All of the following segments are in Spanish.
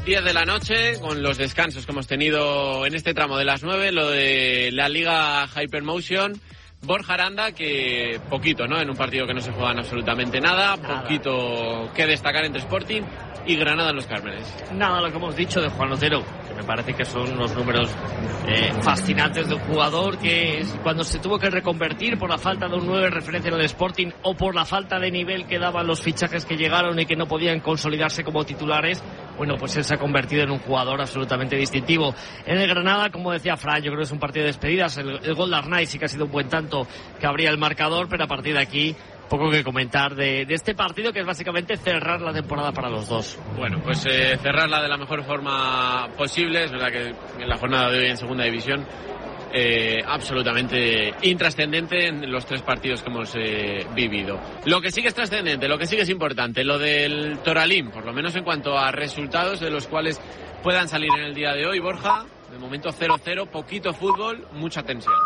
10 de la noche, con los descansos que hemos tenido en este tramo de las 9, lo de la Liga Hypermotion. Borja Aranda, que poquito, ¿no? En un partido que no se juegan absolutamente nada, poquito que destacar entre Sporting y Granada en los Cármenes. Nada, lo que hemos dicho de Juan Otero, que me parece que son unos números fascinantes de un jugador que cuando se tuvo que reconvertir por la falta de un 9 referencia en el Sporting o por la falta de nivel que daban los fichajes que llegaron y que no podían consolidarse como titulares, bueno, pues él se ha convertido en un jugador absolutamente distintivo. En el Granada, como decía Fran, yo creo que es un partido de despedidas. El gol de Arnaiz sí que ha sido un buen tanto que abría el marcador, pero a partir de aquí poco que comentar de este partido, que es básicamente cerrar la temporada para los dos. Bueno, pues cerrarla de la mejor forma posible. Es verdad que en la jornada de hoy en segunda división absolutamente intrascendente en los 3 partidos que hemos vivido. Lo que sí que es trascendente, lo que sí que es importante, lo del Toralín, por lo menos en cuanto a resultados de los cuales puedan salir en el día de hoy. Borja, de momento 0-0, poquito fútbol, mucha tensión.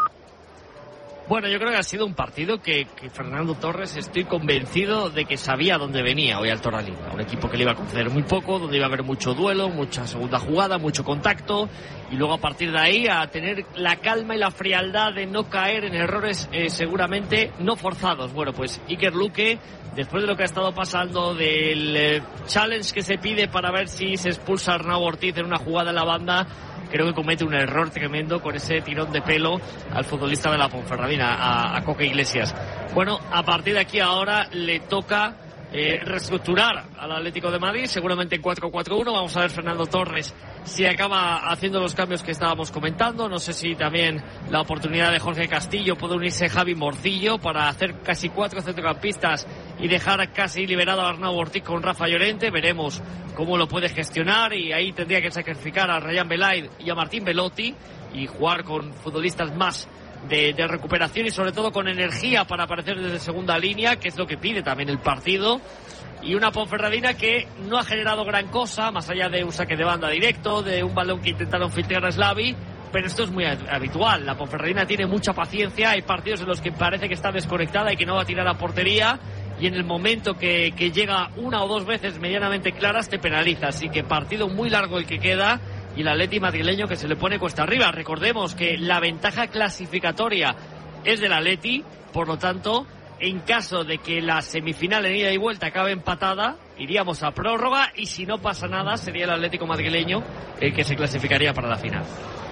Bueno, yo creo que ha sido un partido que Fernando Torres, estoy convencido de que sabía dónde venía hoy al Toralín. Un equipo que le iba a conceder muy poco, donde iba a haber mucho duelo, mucha segunda jugada, mucho contacto, y luego a partir de ahí a tener la calma y la frialdad de no caer en errores seguramente no forzados. Bueno, pues Iker Luque, después de lo que ha estado pasando, del challenge que se pide para ver si se expulsa a Arnau Ortiz en una jugada en la banda, creo que comete un error tremendo con ese tirón de pelo al futbolista de la Ponferradina, a Coque Iglesias. Bueno, a partir de aquí ahora le toca reestructurar al Atlético de Madrid, seguramente en 4-4-1. Vamos a ver Fernando Torres si acaba haciendo los cambios que estábamos comentando. No sé si también la oportunidad de Jorge Castillo puede unirse Javi Morcillo para hacer casi 4 centrocampistas y dejar casi liberado a Arnau Ortiz con Rafa Llorente. Veremos cómo lo puede gestionar, y ahí tendría que sacrificar a Rayán Belaid y a Martín Belotti y jugar con futbolistas más de recuperación y sobre todo con energía para aparecer desde segunda línea, que es lo que pide también el partido. Y una Ponferradina que no ha generado gran cosa, más allá de un saque de banda directo, de un balón que intentaron filtrar a Slavi, pero esto es muy habitual. La Ponferradina tiene mucha paciencia, hay partidos en los que parece que está desconectada y que no va a tirar a portería, y en el momento que llega una o dos veces medianamente claras te penaliza. Así que partido muy largo el que queda, y el Atleti madrileño que se le pone cuesta arriba. Recordemos que la ventaja clasificatoria es del Atleti, por lo tanto, en caso de que la semifinal en ida y vuelta acabe empatada, iríamos a prórroga, y si no pasa nada sería el Atlético madrileño el que se clasificaría para la final.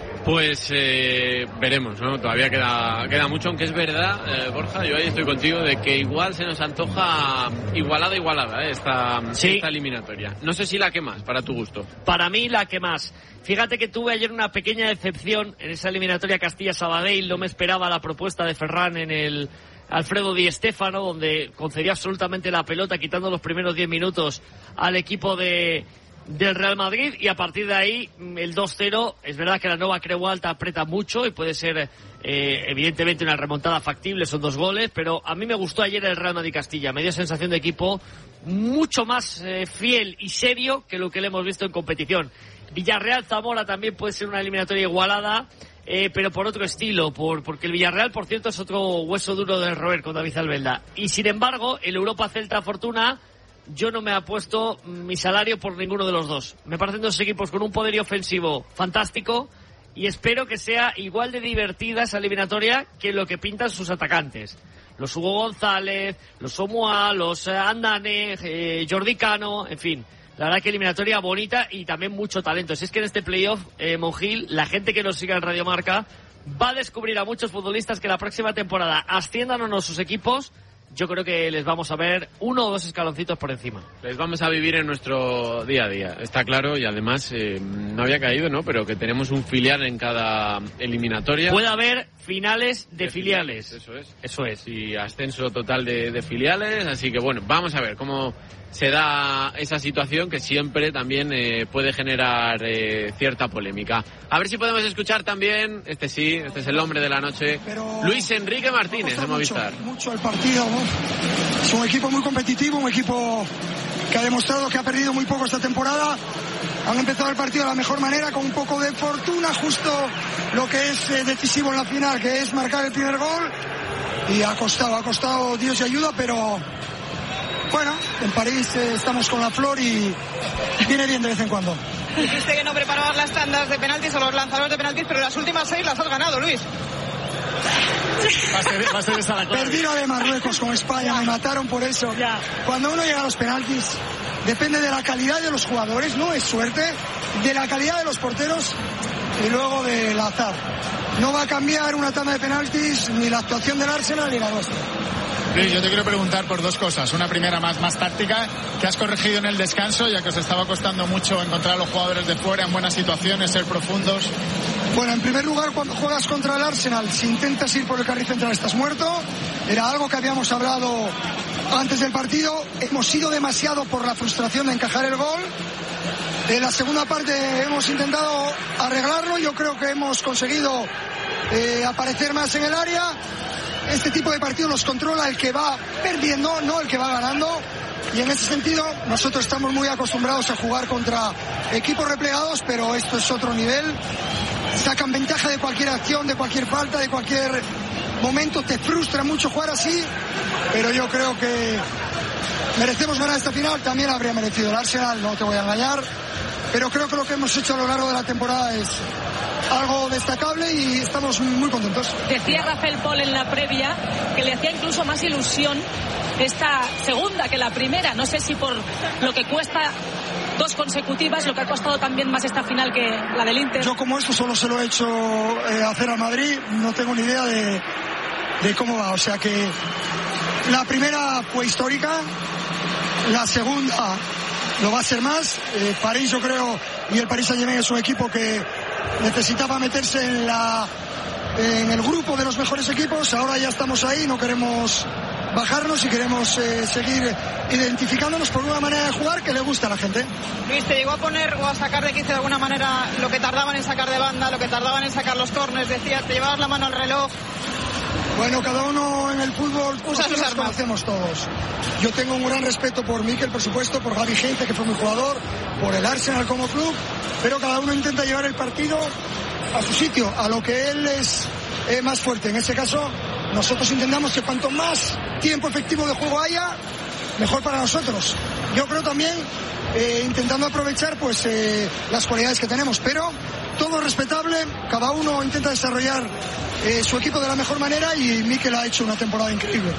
Pues veremos, ¿no? Todavía queda mucho, aunque es verdad, Borja, yo ahí estoy contigo, de que igual se nos antoja igualada esta eliminatoria. No sé si la que más, para tu gusto. Para mí la que más. Fíjate que tuve ayer una pequeña decepción en esa eliminatoria Castilla-Sabadell. No me esperaba la propuesta de Ferran en el Alfredo Di Stéfano, donde concedía absolutamente la pelota, quitando los primeros 10 minutos al equipo del Real Madrid, y a partir de ahí el 2-0. Es verdad que la Nova Creu Alta aprieta mucho y puede ser evidentemente una remontada factible, son 2 goles, pero a mí me gustó ayer el Real Madrid Castilla. Me dio sensación de equipo mucho más fiel y serio que lo que le hemos visto en competición. Villarreal Zamora también puede ser una eliminatoria igualada, pero por otro estilo, porque el Villarreal, por cierto, es otro hueso duro de roer con David Albelda. Y sin embargo, el Europa Celta Fortuna, yo no me apuesto mi salario por ninguno de los dos. Me parecen 2 equipos con un poderío ofensivo fantástico, y espero que sea igual de divertida esa eliminatoria que lo que pintan sus atacantes. Los Hugo González, los Omoa, los Andane, Jordi Cano, en fin. La verdad que eliminatoria bonita y también mucho talento. Si es que en este playoff, Monjil, la gente que nos siga en Radio Marca va a descubrir a muchos futbolistas que la próxima temporada, asciendan o no sus equipos, yo creo que les vamos a ver 1 o 2 escaloncitos por encima. Les vamos a vivir en nuestro día a día, está claro, y además no había caído, ¿no? Pero que tenemos un filial en cada eliminatoria. Puede haber finales de filiales. Eso es. Y ascenso total de filiales, así que bueno, vamos a ver cómo se da esa situación que siempre también puede generar cierta polémica. A ver si podemos escuchar también, este es el hombre de la noche, pero Luis Enrique Martínez de Movistar. Mucho el partido, ¿no? Es un equipo muy competitivo, un equipo que ha demostrado que ha perdido muy poco esta temporada. Han empezado el partido de la mejor manera, con un poco de fortuna, justo lo que es decisivo en la final, que es marcar el primer gol. Y ha costado Dios y ayuda, pero bueno, en París estamos con la flor y viene bien de vez en cuando. Dijiste que no preparabas las tandas de penaltis o los lanzadores de penaltis, pero las últimas 6 las has ganado, Luis. Va a ser esa la clave. Perdí la de Marruecos con España, me mataron por eso. Cuando uno llega a los penaltis, depende de la calidad de los jugadores, no es suerte, de la calidad de los porteros y luego del azar. No va a cambiar una tanda de penaltis ni la actuación del Arsenal ni la nuestra. Luis, yo te quiero preguntar por dos cosas. Una primera más táctica, que has corregido en el descanso, ya que os estaba costando mucho encontrar a los jugadores de fuera en buenas situaciones, ser profundos. Bueno, en primer lugar, cuando juegas contra el Arsenal, si intentas ir por el carril central estás muerto. Era algo que habíamos hablado antes del partido. Hemos ido demasiado por la frustración de encajar el gol. En la segunda parte hemos intentado arreglarlo. Yo creo que hemos conseguido aparecer más en el área. Este tipo de partidos los controla el que va perdiendo, no el que va ganando. Y en ese sentido nosotros estamos muy acostumbrados a jugar contra equipos replegados, pero esto es otro nivel. Sacan ventaja de cualquier acción, de cualquier falta, de cualquier momento. Te frustra mucho jugar así, pero yo creo que merecemos ganar esta final. También habría merecido el Arsenal, no te voy a engañar, pero creo que lo que hemos hecho a lo largo de la temporada es algo destacable y estamos muy contentos. Decía Rafael Pol en la previa que le hacía incluso más ilusión esta segunda que la primera. No sé si por lo que cuesta 2 consecutivas, lo que ha costado también más esta final que la del Inter. Yo como esto solo se lo he hecho hacer al Madrid, no tengo ni idea de cómo va. O sea que la primera fue histórica, la segunda lo va a ser más. París, yo creo, y el Paris Saint-Germain es un equipo que necesitaba meterse en el grupo de los mejores equipos. Ahora ya estamos ahí, no queremos bajarnos y queremos seguir identificándonos por una manera de jugar que le gusta a la gente. Luis, ¿te llegó a poner o a sacar de quicio de alguna manera lo que tardaban en sacar de banda, lo que tardaban en sacar los córners? Decías, te llevabas la mano al reloj. Bueno, cada uno en el fútbol nos conocemos todos. Yo tengo un gran respeto por Mikel, por supuesto, por Javi Heinze, que fue mi jugador, por el Arsenal como club, pero cada uno intenta llevar el partido a su sitio, a lo que él es más fuerte. En ese caso, nosotros intentamos que cuanto más tiempo efectivo de juego haya, mejor para nosotros. Yo creo también intentando aprovechar pues las cualidades que tenemos, pero todo respetable, cada uno intenta desarrollar su equipo de la mejor manera y Mikel ha hecho una temporada increíble.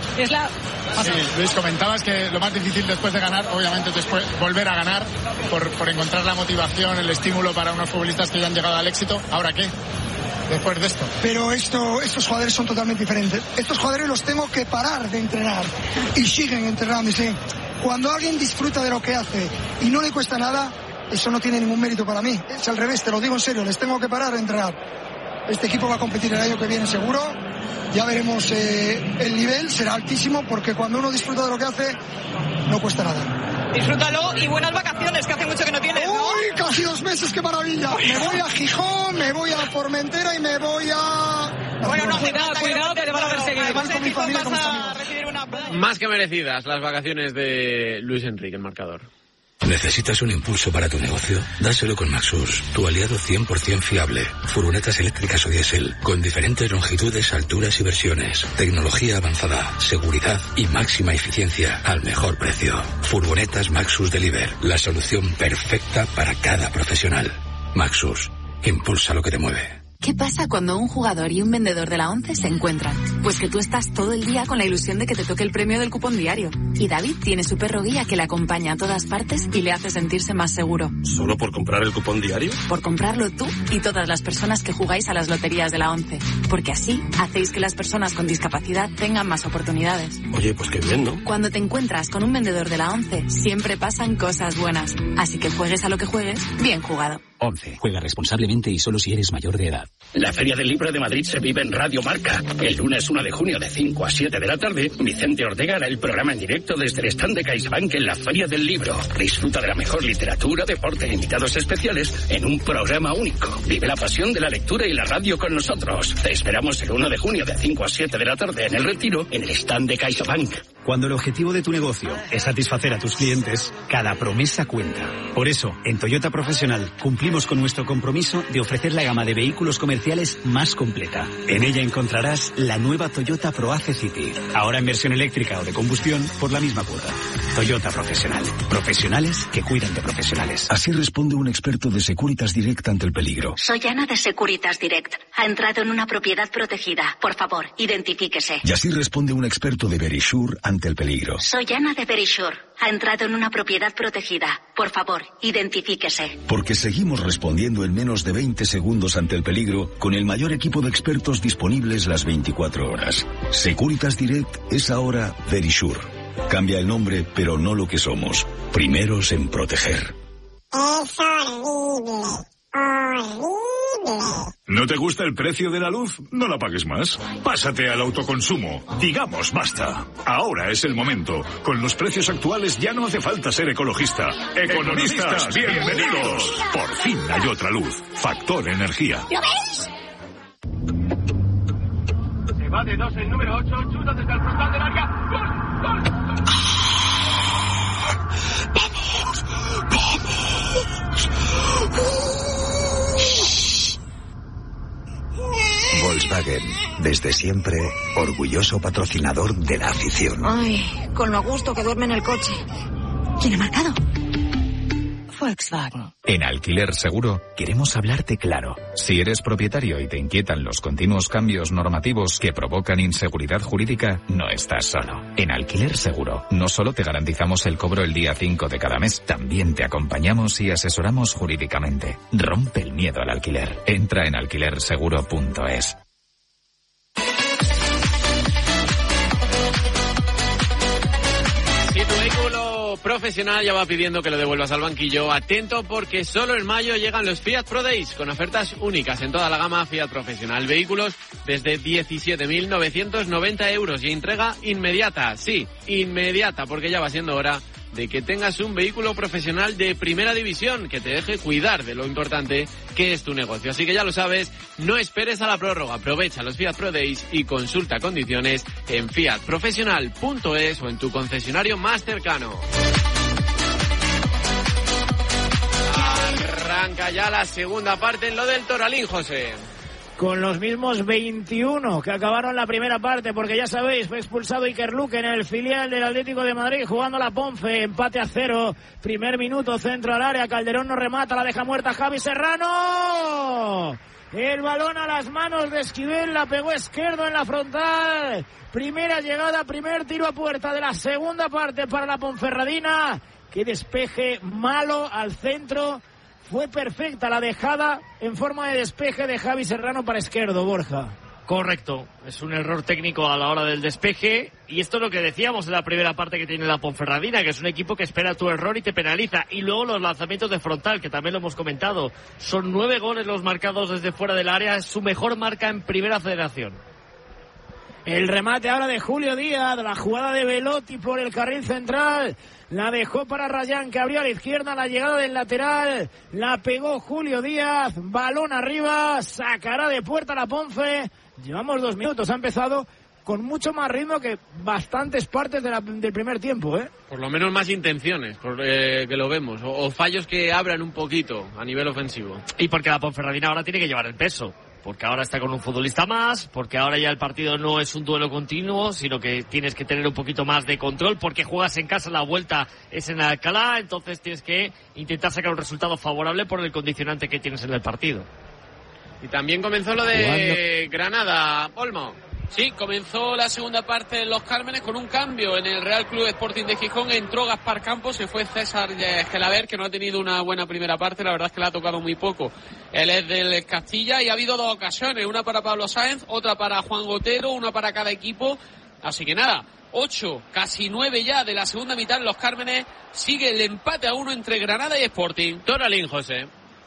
Sí, Luis, comentabas que lo más difícil después de ganar, obviamente después volver a ganar por encontrar la motivación, el estímulo para unos futbolistas que ya han llegado al éxito. ¿Ahora qué? Después de esto. Pero estos jugadores son totalmente diferentes. Estos jugadores los tengo que parar de entrenar y siguen entrenando. Cuando alguien disfruta de lo que hace y no le cuesta nada, eso no tiene ningún mérito para mí. Es al revés, te lo digo en serio, les tengo que parar de entrenar. Este equipo va a competir el año que viene seguro. Ya veremos el nivel, será altísimo porque cuando uno disfruta de lo que hace, no cuesta nada. Disfrútalo y buenas vacaciones, que hace mucho que no tienes, ¿no? ¡Uy, casi 2 meses, qué maravilla! Me voy a Gijón, me voy a Formentera y me voy a... Bueno, no, cuidado, que te van a perseguir. Además, con mi familia, con mis amigos. Más que merecidas las vacaciones de Luis Enrique, el marcador. ¿Necesitas un impulso para tu negocio? Dáselo con Maxus, tu aliado 100% fiable. Furgonetas eléctricas o diésel, con diferentes longitudes, alturas y versiones. Tecnología avanzada, seguridad y máxima eficiencia al mejor precio. Furgonetas Maxus Deliver, la solución perfecta para cada profesional. Maxus, impulsa lo que te mueve. ¿Qué pasa cuando un jugador y un vendedor de la ONCE se encuentran? Pues que tú estás todo el día con la ilusión de que te toque el premio del cupón diario. Y David tiene su perro guía que le acompaña a todas partes y le hace sentirse más seguro. ¿Solo por comprar el cupón diario? Por comprarlo tú y todas las personas que jugáis a las loterías de la ONCE. Porque así hacéis que las personas con discapacidad tengan más oportunidades. Oye, pues qué bien, ¿no? Cuando te encuentras con un vendedor de la ONCE, siempre pasan cosas buenas. Así que juegues a lo que juegues, bien jugado. 11. Juega responsablemente y solo si eres mayor de edad. La Feria del Libro de Madrid se vive en Radio Marca. El lunes 1 de junio de 5 a 7 de la tarde, Vicente Ortega hará el programa en directo desde el stand de CaixaBank en la Feria del Libro. Disfruta de la mejor literatura, deporte e invitados especiales en un programa único. Vive la pasión de la lectura y la radio con nosotros. Te esperamos el 1 de junio de 5 a 7 de la tarde en El Retiro, en el stand de CaixaBank. Cuando el objetivo de tu negocio es satisfacer a tus clientes, cada promesa cuenta. Por eso, en Toyota Profesional cumplimos con nuestro compromiso de ofrecer la gama de vehículos comerciales más completa. En ella encontrarás la nueva Toyota ProAce City, ahora en versión eléctrica o de combustión por la misma cuota. Toyota Profesional. Profesionales que cuidan de profesionales. Así responde un experto de Securitas Direct ante el peligro. Soy Ana de Securitas Direct. Ha entrado en una propiedad protegida. Por favor, identifíquese. Y así responde un experto de Verisure ante el peligro. Soy Ana de Verisure. Ha entrado en una propiedad protegida. Por favor, identifíquese. Porque seguimos respondiendo en menos de 20 segundos ante el peligro con el mayor equipo de expertos disponibles las 24 horas. Securitas Direct es ahora Verisure. Cambia el nombre, pero no lo que somos. Primeros en proteger. Es horrible. Horrible. ¿No te gusta el precio de la luz? No la pagues más. Pásate al autoconsumo. Digamos basta. Ahora es el momento. Con los precios actuales ya no hace falta ser ecologista. Economistas, bienvenidos. Por fin hay otra luz. Factor Energía. ¿Lo veis? Se va de 2 el número 8. Chuta desde el frontal del área. ¡Gol! ¡Gol! Volkswagen, desde siempre, orgulloso patrocinador de la afición. Ay, con lo a gusto que duerme en el coche. ¿Quién ha marcado? Volkswagen. En Alquiler Seguro queremos hablarte claro. Si eres propietario y te inquietan los continuos cambios normativos que provocan inseguridad jurídica, no estás solo. En Alquiler Seguro no solo te garantizamos el cobro el día 5 de cada mes, también te acompañamos y asesoramos jurídicamente. Rompe el miedo al alquiler. Entra en alquilerseguro.es. Si tu vehículo profesional ya va pidiendo que lo devuelvas al banquillo, atento porque solo en mayo llegan los Fiat Pro Days con ofertas únicas en toda la gama Fiat Profesional. Vehículos desde 17.990 euros y entrega inmediata. Sí, inmediata, porque ya va siendo hora de que tengas un vehículo profesional de primera división que te deje cuidar de lo importante que es tu negocio. Así que ya lo sabes, no esperes a la prórroga, aprovecha los Fiat Pro Days y consulta condiciones en fiatprofesional.es o en tu concesionario más cercano. Arranca ya la segunda parte en lo del Toralín, José. Con los mismos 21 que acabaron la primera parte, porque ya sabéis, fue expulsado Iker Luque en el filial del Atlético de Madrid, jugando la Ponce, empate a 0, primer minuto, centro al área, Calderón no remata, la deja muerta Javi Serrano, el balón a las manos de Esquivel, la pegó Esquerdo en la frontal, primera llegada, primer tiro a puerta de la segunda parte para la Ponferradina, que despeje malo al centro. Fue perfecta la dejada en forma de despeje de Javi Serrano para Esquerdo, Borja. Correcto, es un error técnico a la hora del despeje y esto es lo que decíamos en la primera parte que tiene la Ponferradina, que es un equipo que espera tu error y te penaliza. Y luego los lanzamientos de frontal, que también lo hemos comentado, son 9 goles los marcados desde fuera del área, es su mejor marca en Primera Federación. El remate ahora de Julio Díaz, la jugada de Velotti por el carril central, la dejó para Rayán, que abrió a la izquierda, la llegada del lateral, la pegó Julio Díaz, balón arriba, sacará de puerta la Ponce. Llevamos 2 minutos, ha empezado con mucho más ritmo que bastantes partes del primer tiempo, ¿eh? Por lo menos más intenciones, que lo vemos, o fallos que abran un poquito a nivel ofensivo. Y porque la Ponferradina ahora tiene que llevar el peso. Porque ahora está con un futbolista más, porque ahora ya el partido no es un duelo continuo, sino que tienes que tener un poquito más de control, porque juegas en casa, la vuelta es en Alcalá, entonces tienes que intentar sacar un resultado favorable por el condicionante que tienes en el partido. Y también comenzó lo de Granada, Olmo. Sí, comenzó la segunda parte en Los Cármenes con un cambio en el Real Club Sporting de Gijón. Entró Gaspar Campos, se fue César Gelaber, que no ha tenido una buena primera parte, la verdad es que le ha tocado muy poco. Él es del Castilla y ha habido 2 ocasiones, una para Pablo Sáenz, otra para Juan Gotero, una para cada equipo. Así que nada, 8, casi 9 ya de la segunda mitad en Los Cármenes. Sigue el empate a 1 entre Granada y Sporting. Toralín, José.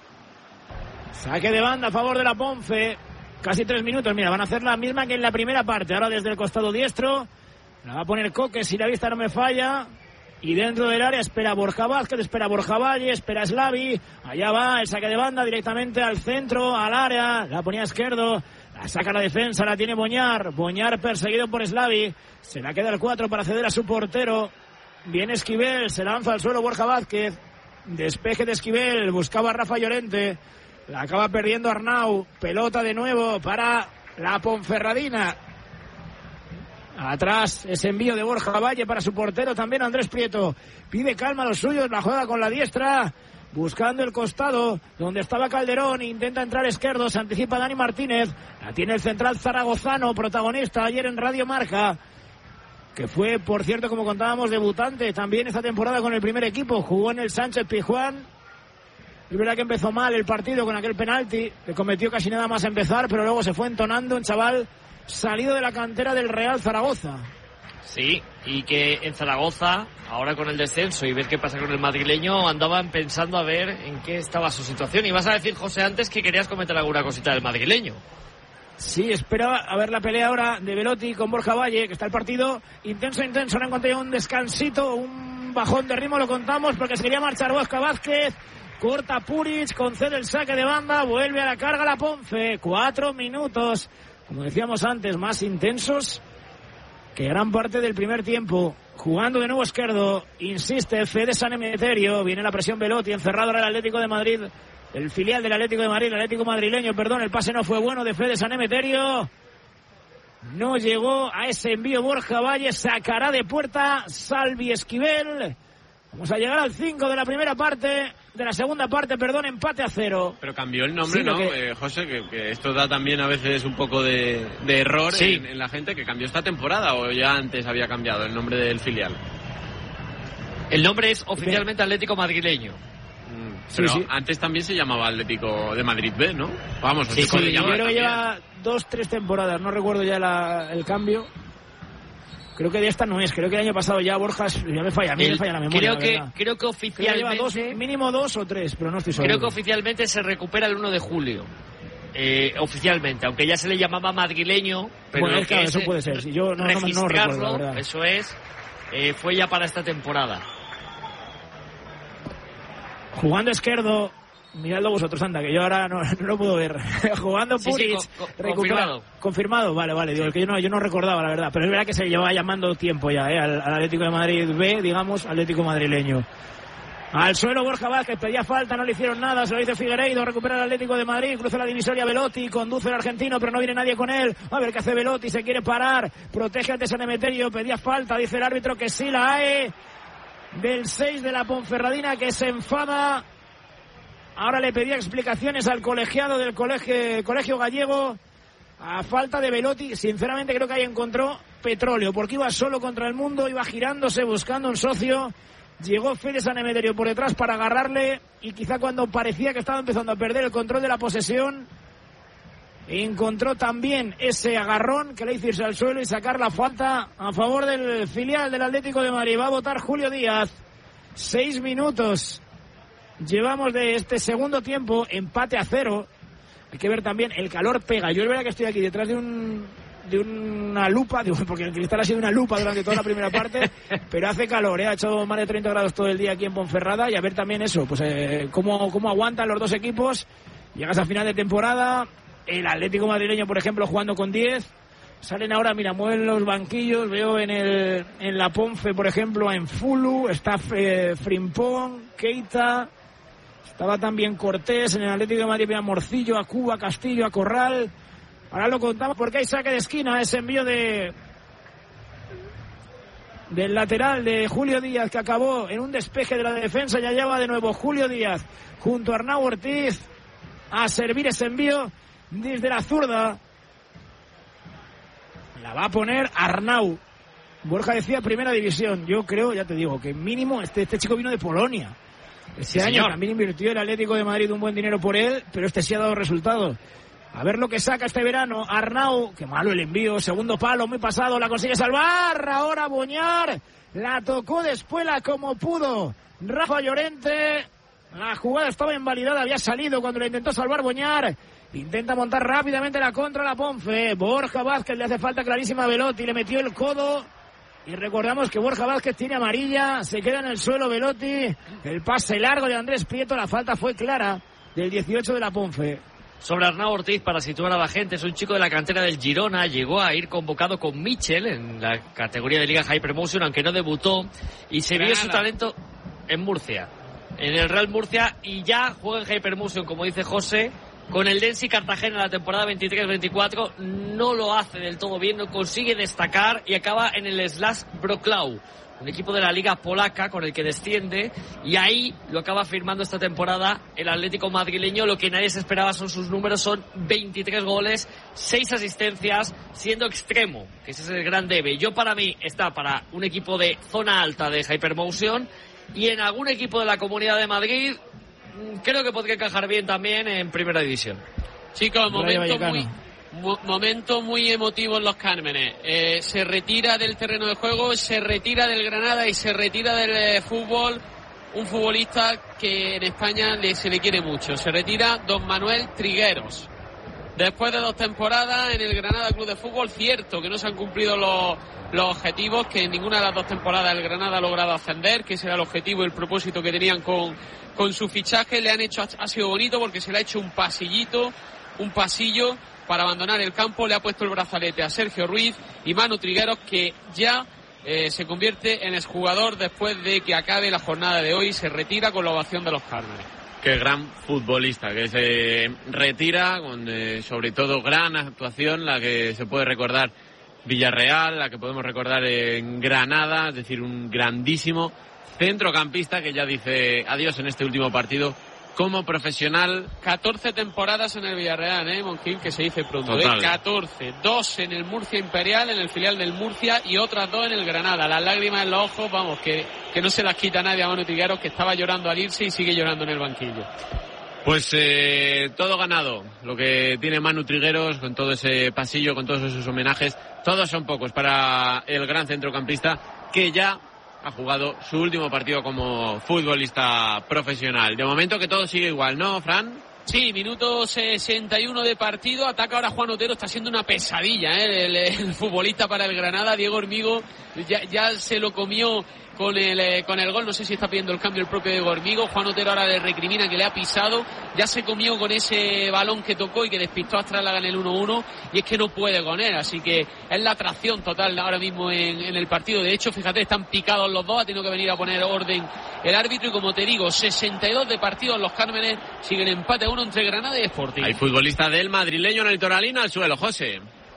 Saque de banda a favor de la Ponce. Casi 3 minutos, mira, van a hacer la misma que en la primera parte. Ahora desde el costado diestro, la va a poner Coque si la vista no me falla. Y dentro del área espera Borja Vázquez, espera Borja Valle, espera Slavi. Allá va el saque de banda directamente al centro, al área. La ponía Esquerdo, la saca la defensa, la tiene Boñar. Boñar perseguido por Slavi. Se la queda el 4 para ceder a su portero. Viene Esquivel, se lanza al suelo Borja Vázquez. Despeje de Esquivel, buscaba a Rafa Llorente. La acaba perdiendo Arnau. Pelota de nuevo para la Ponferradina. Atrás, ese envío de Borja Valle para su portero, también Andrés Prieto. Pide calma a los suyos, la juega con la diestra, buscando el costado, donde estaba Calderón, intenta entrar Esquerdo, se anticipa Dani Martínez, la tiene el central zaragozano, protagonista ayer en Radio Marca, que fue, por cierto, como contábamos, debutante también esta temporada con el primer equipo, jugó en el Sánchez Pizjuán. Es verdad que empezó mal el partido con aquel penalti, que cometió casi nada más empezar, pero luego se fue entonando, un chaval salido de la cantera del Real Zaragoza. Sí, y que en Zaragoza, ahora con el descenso y ver qué pasa con el madrileño, andaban pensando a ver en qué estaba su situación. Y vas a decir, José, antes que querías comentar alguna cosita del madrileño. Sí, esperaba a ver la pelea ahora de Belotti con Borja Valle, que está el partido intenso, no encontré un descansito, un bajón de ritmo, lo contamos, porque se quería marchar Borja Vázquez, corta Puric, concede el saque de banda, vuelve a la carga la Ponce, 4 minutos, como decíamos antes, más intensos que gran parte del primer tiempo. Jugando de nuevo Esquerdo, insiste Fede San Emeterio, viene la presión Belotti, encerrado ahora el Atlético de Madrid, el filial del Atlético de Madrid, el Atlético madrileño, perdón, el pase no fue bueno de Fede San Emeterio, no llegó a ese envío Borja Valle, sacará de puerta Salvi Esquivel. Vamos a llegar al 5 de la primera parte, de la segunda parte, perdón, empate a 0. Pero cambió el nombre, sí, ¿no, José? Que esto da también a veces un poco de error sí. en la gente, que cambió esta temporada, o ya antes había cambiado el nombre del filial. El nombre es oficialmente Atlético Madrileño. Pero sí. antes también se llamaba Atlético de Madrid B, ¿no? Vamos, sí, yo creo que lleva 2-3 temporadas, no recuerdo ya el cambio. Creo que de esta no es, creo que el año pasado ya Borja, ya me falla, a mí me falla la memoria. Creo que oficialmente... Creo que lleva mínimo 2 o 3, pero no estoy seguro. Creo que oficialmente se recupera el 1 de julio. Oficialmente, aunque ya se le llamaba madrileño, pero bueno, claro, eso puede ser. Si yo no recuerdo, la verdad. Eso es, fue ya para esta temporada. Jugando Esquerdo, miradlo vosotros, anda, que yo ahora no lo puedo ver. Jugando Puric, confirmado, vale, digo, el que yo no recordaba, la verdad, pero es verdad que se llevaba llamando tiempo ya, al Atlético de Madrid B, digamos, Atlético madrileño. Al suelo Borja Vázquez, pedía falta, no le hicieron nada, se lo dice Figueiredo, recupera el Atlético de Madrid, cruza la divisoria Belotti, conduce el argentino, pero no viene nadie con él, a ver qué hace Belotti, se quiere parar, protege ante San Emeterio, pedía falta, dice el árbitro que sí la hay, del 6 de la Ponferradina, que se enfada. Ahora le pedía explicaciones al colegiado del colegio gallego a falta de Belotti. Sinceramente creo que ahí encontró petróleo, porque iba solo contra el mundo, iba girándose buscando un socio. Llegó Fede San Emeterio por detrás para agarrarle, y quizá cuando parecía que estaba empezando a perder el control de la posesión, encontró también ese agarrón que le hizo irse al suelo y sacar la falta a favor del filial del Atlético de Madrid. Va a votar Julio Díaz. 6 minutos llevamos de este segundo tiempo, empate a 0. Hay que ver también, el calor pega. Yo es verdad que estoy aquí detrás de una lupa, porque el cristal ha sido una lupa durante toda la primera parte, pero hace calor, ha hecho más de 30 grados todo el día aquí en Ponferrada, y a ver también eso, pues cómo aguantan los dos equipos. Llegas a final de temporada, el Atlético madrileño, por ejemplo, jugando con 10. Salen ahora, mira, mueven los banquillos. Veo en la Ponfe, por ejemplo, en Fulu, está Frimpong, Keita, estaba también Cortés. En el Atlético de Madrid veía Morcillo, a Cuba, Castillo, a Corral. Ahora lo contamos porque hay saque de esquina, ese envío del lateral de Julio Díaz, que acabó en un despeje de la defensa. Ya lleva de nuevo Julio Díaz junto a Arnau Ortiz a servir ese envío desde la zurda. La va a poner Arnau. Borja decía primera división. Yo creo, ya te digo, que mínimo este chico vino de Polonia. Este año también invirtió el Atlético de Madrid un buen dinero por él, pero este sí ha dado resultados. A ver lo que saca este verano Arnau. Qué malo el envío, segundo palo, muy pasado, la consigue salvar. Ahora Boñar la tocó de espuela como pudo Rafa Llorente. La jugada estaba invalidada, había salido cuando la intentó salvar Boñar. Intenta montar rápidamente la contra la Ponfe. Borja Vázquez, le hace falta clarísima a Belotti, le metió el codo. Y recordamos que Borja Vázquez tiene amarilla, se queda en el suelo Belotti. El pase largo de Andrés Prieto, la falta fue clara del 18 de la Ponfe. Sobre Arnau Ortiz, para situar a la gente, es un chico de la cantera del Girona, llegó a ir convocado con Michel en la categoría de Liga Hypermotion, aunque no debutó, y se vio su talento en Murcia, en el Real Murcia, y ya juega en Hypermotion, como dice José, con el Densi Cartagena en la temporada 23-24, no lo hace del todo bien, no consigue destacar y acaba en el Slash Wrocław, un equipo de la liga polaca con el que desciende, y ahí lo acaba firmando esta temporada el Atlético madrileño. Lo que nadie se esperaba son sus números, son 23 goles, 6 asistencias, siendo extremo, que ese es el gran debe. Para mí está para un equipo de zona alta de Hypermotion, y en algún equipo de la Comunidad de Madrid creo que podría encajar bien también en Primera División. Chicos, momento muy emotivo en Los Cármenes. Se retira del terreno de juego, se retira del Granada y se retira del fútbol un futbolista que en España se le quiere mucho. Se retira don Manuel Trigueros. Después de 2 temporadas en el Granada Club de Fútbol, cierto que no se han cumplido los objetivos, que en ninguna de las 2 temporadas el Granada ha logrado ascender, que ese era el objetivo y el propósito que tenían con su fichaje. Le han hecho, ha sido bonito porque se le ha hecho un pasillo para abandonar el campo. Le ha puesto el brazalete a Sergio Ruiz, y Manu Trigueros, que ya se convierte en exjugador después de que acabe la jornada de hoy. Se retira con la ovación de Los Cármenes. Qué gran futbolista, que se retira con sobre todo gran actuación, la que se puede recordar Villarreal, la que podemos recordar en Granada, es decir, un grandísimo centrocampista que ya dice adiós en este último partido como profesional. 14 temporadas en el Villarreal, Monquín, que se dice pronto. 14, 2 en el Murcia Imperial, en el filial del Murcia, y otras 2 en el Granada. Las lágrimas en los ojos, vamos, que no se las quita nadie a Manu Trigueros, que estaba llorando al irse y sigue llorando en el banquillo. Pues todo ganado, lo que tiene Manu Trigueros, con todo ese pasillo, con todos esos homenajes. Todos son pocos para el gran centrocampista, que ya ha jugado su último partido como futbolista profesional. De momento que todo sigue igual, ¿no, Fran? Sí, minuto 61 de partido. Ataca ahora Juan Otero. Está siendo una pesadilla, el futbolista para el Granada. Diego Hormigo ya se lo comió con el gol. No sé si está pidiendo el cambio el propio Diego Hormigo. Juan Otero ahora le recrimina que le ha pisado. Ya se comió con ese balón que tocó y que despistó a Astralága en el 1-1. Y es que no puede con él. Así que es la atracción total ahora mismo en el partido. De hecho, fíjate, están picados los dos. Ha tenido que venir a poner orden el árbitro. Y como te digo, 62 de partido en Los Cármenes. Siguen empate 1 entre Granada y Sporting. Hay futbolista del madrileño en el Toralín al suelo, José.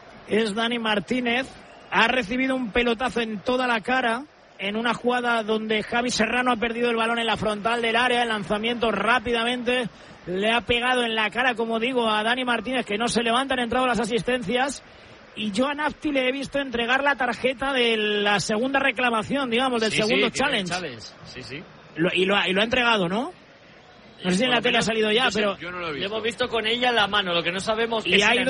Es Dani Martínez. Ha recibido un pelotazo en toda la cara en una jugada donde Javi Serrano ha perdido el balón en la frontal del área. El lanzamiento rápidamente le ha pegado en la cara, como digo, a Dani Martínez, que no se levanta. Han entrado las asistencias. Y yo a Nafti le he visto entregar la tarjeta de la segunda reclamación, digamos, del segundo challenge. Sí. Y lo ha entregado, ¿no? No sé si en la tele ha salido ya, pero yo no lo he visto. Lo hemos visto con ella en la mano, lo que no sabemos es si ha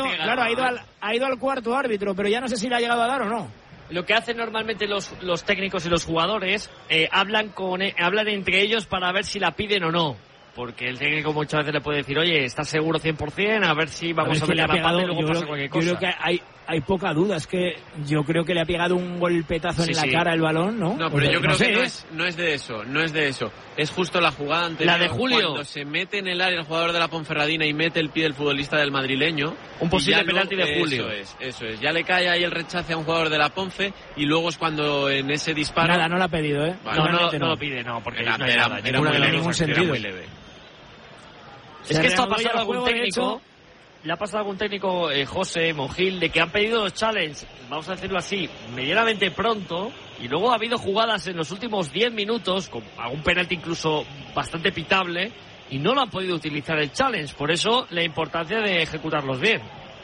ido al cuarto árbitro, pero ya no sé si le ha llegado a dar o no. Lo que hacen normalmente los técnicos y los jugadores, hablan entre ellos para ver si la piden o no. Porque el técnico muchas veces le puede decir, oye, ¿estás seguro 100%? A ver si vamos a ver la pata y luego pasa cualquier cosa. Yo creo que hay poca duda, es que yo creo que le ha pegado un golpetazo en la cara el balón, ¿no? No, pero yo creo que no es de eso. Es justo la jugada anterior. La de Julio. Cuando se mete en el área el jugador de la Ponferradina y mete el pie del futbolista del madrileño. Un posible penalti de Julio. Eso es. Ya le cae ahí el rechace a un jugador de la Ponfe y luego es cuando en ese disparo... Nada, no lo ha pedido, ¿eh? Vale, no lo pide, no, porque era muy leve. Es que esto ha pasado a algún técnico, le ha pasado a algún técnico, José Monjil, de que han pedido los challenges, vamos a decirlo así, medianamente pronto, y luego ha habido jugadas en los últimos 10 minutos, con algún penalti incluso bastante pitable, y no lo han podido utilizar el challenge. Por eso la importancia de ejecutarlos bien.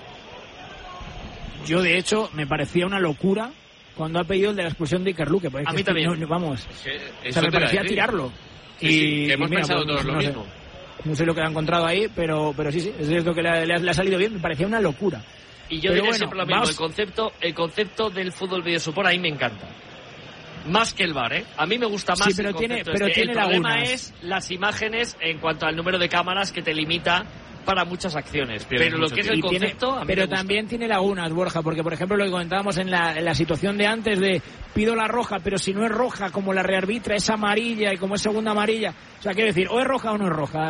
Yo, de hecho, me parecía una locura cuando ha pedido el de la expulsión de Iker Luque. A mí también. Me parecía tirarlo. Sí, que hemos pensado todos lo mismo. No sé lo que ha encontrado ahí, pero sí, es cierto que le ha salido bien, me parecía una locura. Y yo diría siempre lo mismo, el concepto del fútbol videosupport a mí me encanta. Más que el VAR, ¿eh? A mí me gusta más el concepto. Tiene el problema lagunas. es las imágenes en cuanto al número de cámaras que te limita para muchas acciones. Pero lo que es el concepto... a mí pero me gusta. También tiene lagunas, Borja, porque por ejemplo lo que comentábamos en la situación de antes de pido la roja, pero si no es roja, como la rearbitra es amarilla y como es segunda amarilla, o sea, quiero decir, o es roja o no es roja.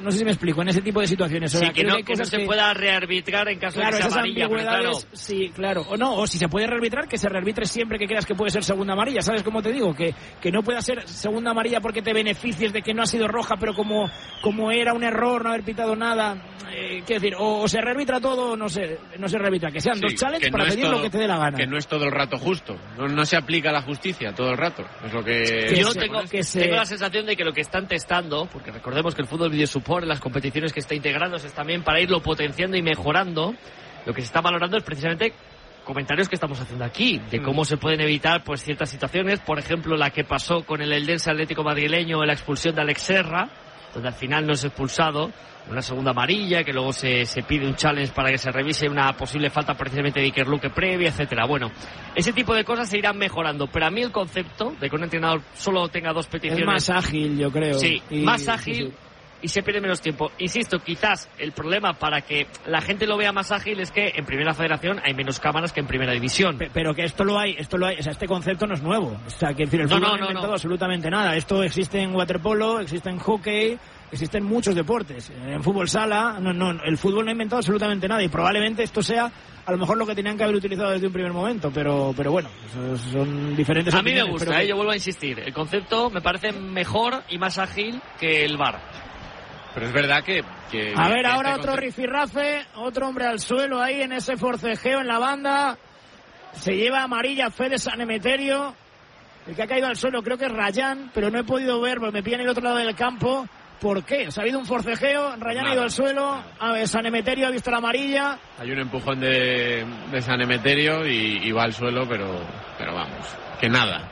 no sé si me explico, en ese tipo de situaciones. O sea, que no se pueda rearbitrar en caso de que sea amarilla. Claro. Sí, claro. O si se puede rearbitrar, que se rearbitre siempre que creas que puede ser segunda amarilla. ¿Sabes cómo te digo? Que no pueda ser segunda amarilla porque te beneficies de que no ha sido roja, pero como era un error no haber pitado nada. Quiero decir, o se rearbitra todo o no se rearbitra. Que sean dos challenges para pedir lo que te dé la gana. Que no es todo el rato justo. No se aplica la justicia todo el rato. Es lo que... Yo tengo la sensación de que lo que están testando, porque recordemos que el fútbol video support en las competiciones que está integrándose es también para irlo potenciando y mejorando, lo que se está valorando es precisamente comentarios que estamos haciendo aquí, de cómo se pueden evitar pues ciertas situaciones, por ejemplo la que pasó con el Eldense Atlético madrileño, la expulsión de Alex Serra, donde al final no es expulsado, una segunda amarilla, que luego se pide un challenge para que se revise una posible falta precisamente de Iker Luque previa, etcétera. Bueno, ese tipo de cosas se irán mejorando, pero a mí el concepto de que un entrenador solo tenga dos peticiones... Es más ágil, yo creo. Sí, más ágil... Sí. Y se pierde menos tiempo. Insisto, quizás el problema para que la gente lo vea más ágil es que en Primera Federación hay menos cámaras que en Primera División. Pero que esto lo hay. O sea, este concepto no es nuevo. O sea, que el fútbol no ha inventado absolutamente nada. Esto existe en waterpolo, existe en hockey, existe en muchos deportes. En fútbol sala, el fútbol no ha inventado absolutamente nada. Y probablemente esto sea a lo mejor lo que tenían que haber utilizado desde un primer momento, pero bueno, son diferentes opiniones. A mí me gusta, yo vuelvo a insistir. El concepto me parece mejor y más ágil que el VAR. Pero es verdad que a ver, ahora otro rifirrafe, otro hombre al suelo ahí en ese forcejeo en la banda. Se lleva amarilla Fede San Emeterio. El que ha caído al suelo creo que es Rayán, pero no he podido ver porque me pillan en el otro lado del campo. ¿Por qué? O sea, ha habido un forcejeo, Rayán ha ido al suelo, San Emeterio ha visto la amarilla. Hay un empujón de San Emeterio y va al suelo, pero vamos, que nada.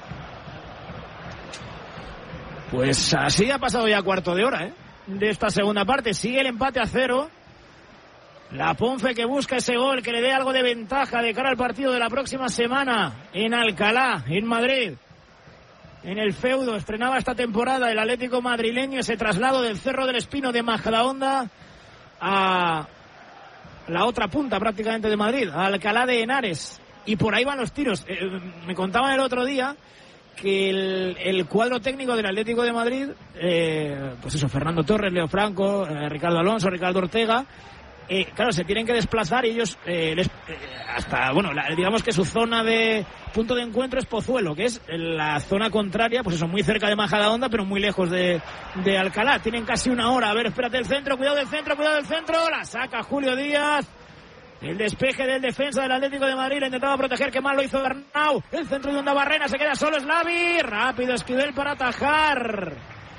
Pues así ha pasado ya cuarto de hora, de esta segunda parte. Sigue el empate a 0. La Ponfe que busca ese gol que le dé algo de ventaja de cara al partido de la próxima semana en Alcalá, en Madrid. En el feudo estrenaba esta temporada el Atlético madrileño ese traslado del Cerro del Espino de Majadahonda a la otra punta prácticamente de Madrid, a Alcalá de Henares. Y por ahí van los tiros. Me contaban el otro día que el cuadro técnico del Atlético de Madrid, pues eso, Fernando Torres, Leo Franco, Ricardo Alonso, Ricardo Ortega, claro, se tienen que desplazar y ellos digamos que su zona de punto de encuentro es Pozuelo, que es la zona contraria, pues eso, muy cerca de Majadahonda, pero muy lejos de Alcalá. Tienen casi una hora. A ver, espérate el centro, cuidado del centro, la saca Julio Díaz. El despeje del defensa del Atlético de Madrid, le intentaba proteger, que mal lo hizo Bernau. El centro de Undabarrena, se queda solo Slavi. Rápido Esquivel para atajar.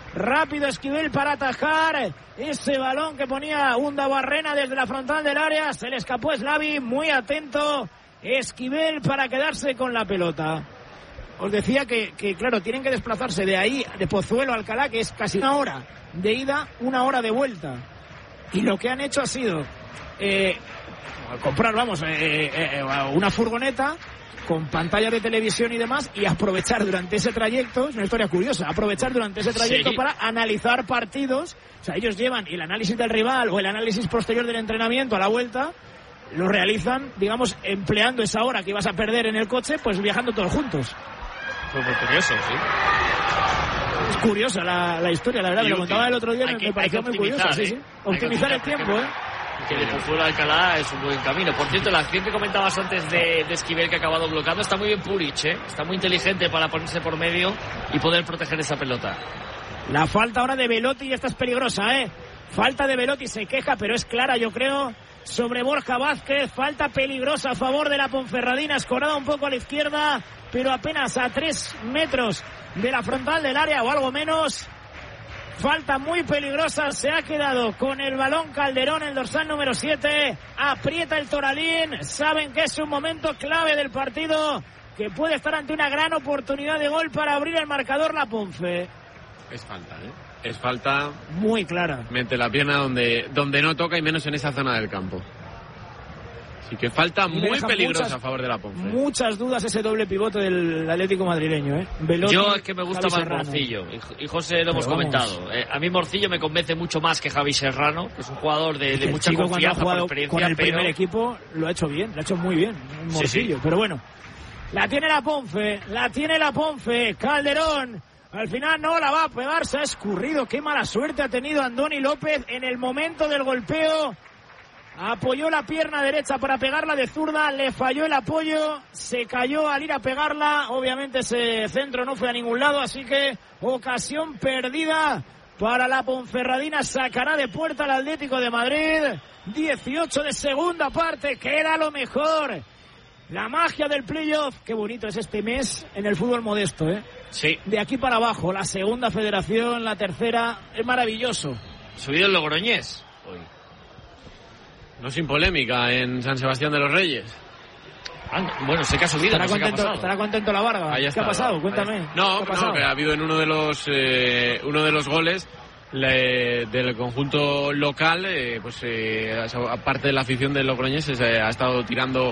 Ese balón que ponía Undabarrena desde la frontal del área. Se le escapó Slavi, muy atento Esquivel para quedarse con la pelota. Os decía que claro, tienen que desplazarse de ahí, de Pozuelo a Alcalá, que es casi una hora de ida, una hora de vuelta. Y lo que han hecho ha sido... comprar, una furgoneta con pantalla de televisión y demás y aprovechar durante ese trayecto, es una historia curiosa, para analizar partidos. O sea, ellos llevan el análisis del rival o el análisis posterior del entrenamiento a la vuelta, lo realizan, digamos, empleando esa hora que ibas a perder en el coche, pues viajando todos juntos. Fue muy curioso, sí. Es curiosa la historia, la verdad, me lo contaba el otro día, me pareció muy curiosa, sí. Optimizar el tiempo, que de Pozuelo a Alcalá es un buen camino. Por cierto, la acción que comentabas antes de Esquivel, que ha acabado bloqueando, está muy bien Puric, está muy inteligente para ponerse por medio y poder proteger esa pelota. La falta ahora de Belotti, y esta es peligrosa, falta de Belotti, se queja, pero es clara, yo creo, sobre Borja Vázquez. Falta peligrosa a favor de la Ponferradina, escorada un poco a la izquierda, pero apenas a 3 metros de la frontal del área o algo menos. Falta muy peligrosa, se ha quedado con el balón Calderón, el dorsal número 7, aprieta el Toralín, saben que es un momento clave del partido, que puede estar ante una gran oportunidad de gol para abrir el marcador la Ponfe. Es falta, es falta muy clara. Mete la pierna donde no toca y menos en esa zona del campo. Así que falta muy peligrosa a favor de la Ponfe. Muchas dudas ese doble pivote del Atlético madrileño, Velotti, yo es que me gusta más Morcillo, y José lo hemos comentado. A mí Morcillo me convence mucho más que Javi Serrano, que es un jugador de mucha confianza por experiencia. Con el primer equipo lo ha hecho bien, lo ha hecho muy bien, Morcillo, sí. Pero bueno, la tiene la Ponfe, Calderón. Al final no la va a pegar, se ha escurrido. Qué mala suerte ha tenido Andoni López en el momento del golpeo. Apoyó la pierna derecha para pegarla de zurda, le falló el apoyo, se cayó al ir a pegarla. Obviamente ese centro no fue a ningún lado, así que ocasión perdida para la Ponferradina. Sacará de puerta al Atlético de Madrid. 18 de segunda parte, que era lo mejor. La magia del playoff. Qué bonito es este mes en el fútbol modesto, ¿eh? Sí. De aquí para abajo, la segunda federación, la tercera, es maravilloso. Subido el Logroñés hoy. No sin polémica en San Sebastián de los Reyes. Bueno, sé que ha subido. Estará contento la Varga. ¿Qué ha pasado? Cuéntame. No, que ha habido en uno de los goles del conjunto local, aparte de la afición del Logroñés, ha estado tirando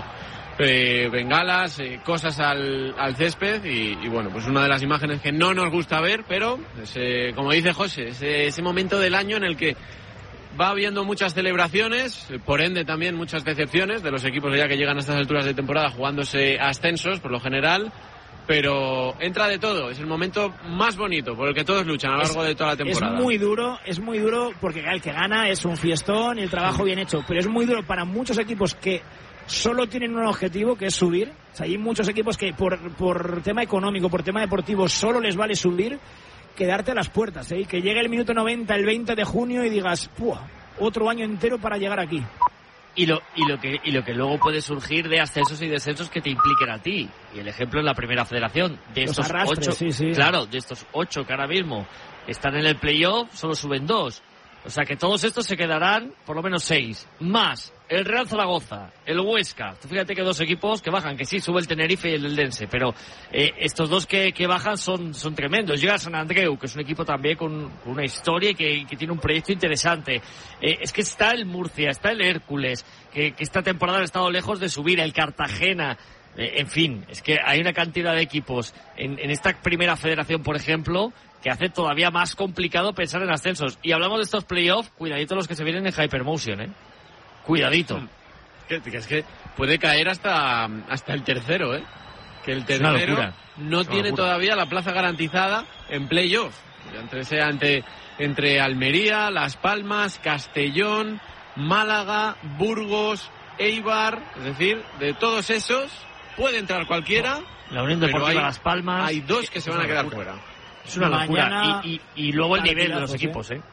bengalas, cosas al césped y bueno, pues una de las imágenes que no nos gusta ver, pero como dice José, ese momento del año en el que va habiendo muchas celebraciones, por ende también muchas decepciones de los equipos ya que llegan a estas alturas de temporada jugándose ascensos por lo general, pero entra de todo. Es el momento más bonito por el que todos luchan a lo largo de toda la temporada. Es muy duro porque el que gana es un fiestón y el trabajo bien hecho, pero es muy duro para muchos equipos que solo tienen un objetivo, que es subir. O sea, hay muchos equipos que por tema económico, por tema deportivo, solo les vale subir, quedarte a las puertas, ¿eh? Y que llegue el minuto 90, el 20 de junio y digas, ¡puah! Otro año entero para llegar aquí. Y lo que luego puede surgir de ascensos y descensos que te impliquen a ti. Y el ejemplo en la primera federación. De estos 8, sí. Claro, de estos 8 que ahora mismo están en el playoff, solo suben 2. O sea que todos estos se quedarán por lo menos 6. Más el Real Zaragoza, el Huesca. Fíjate que 2 equipos que bajan, que sí, sube el Tenerife y el Eldense. Pero estos 2 que bajan son tremendos. Llega San Andreu, que es un equipo también con una historia y que tiene un proyecto interesante. Es que está el Murcia, está el Hércules, que esta temporada ha estado lejos de subir. El Cartagena. En fin, es que hay una cantidad de equipos en esta primera federación, por ejemplo, que hace todavía más complicado pensar en ascensos. Y hablamos de estos playoffs, cuidadito los que se vienen en Hypermotion, ¿eh? Cuidadito. Es que puede caer hasta el tercero, ¿eh? Que el tercero no tiene todavía la plaza garantizada en playoff. Sea entre Almería, Las Palmas, Castellón, Málaga, Burgos, Eibar, es decir, de todos esos puede entrar cualquiera. La Unión Deportiva Las Palmas. Hay 2 que se van a quedar fuera. Es una locura. Y luego el nivel de los equipos, ¿eh?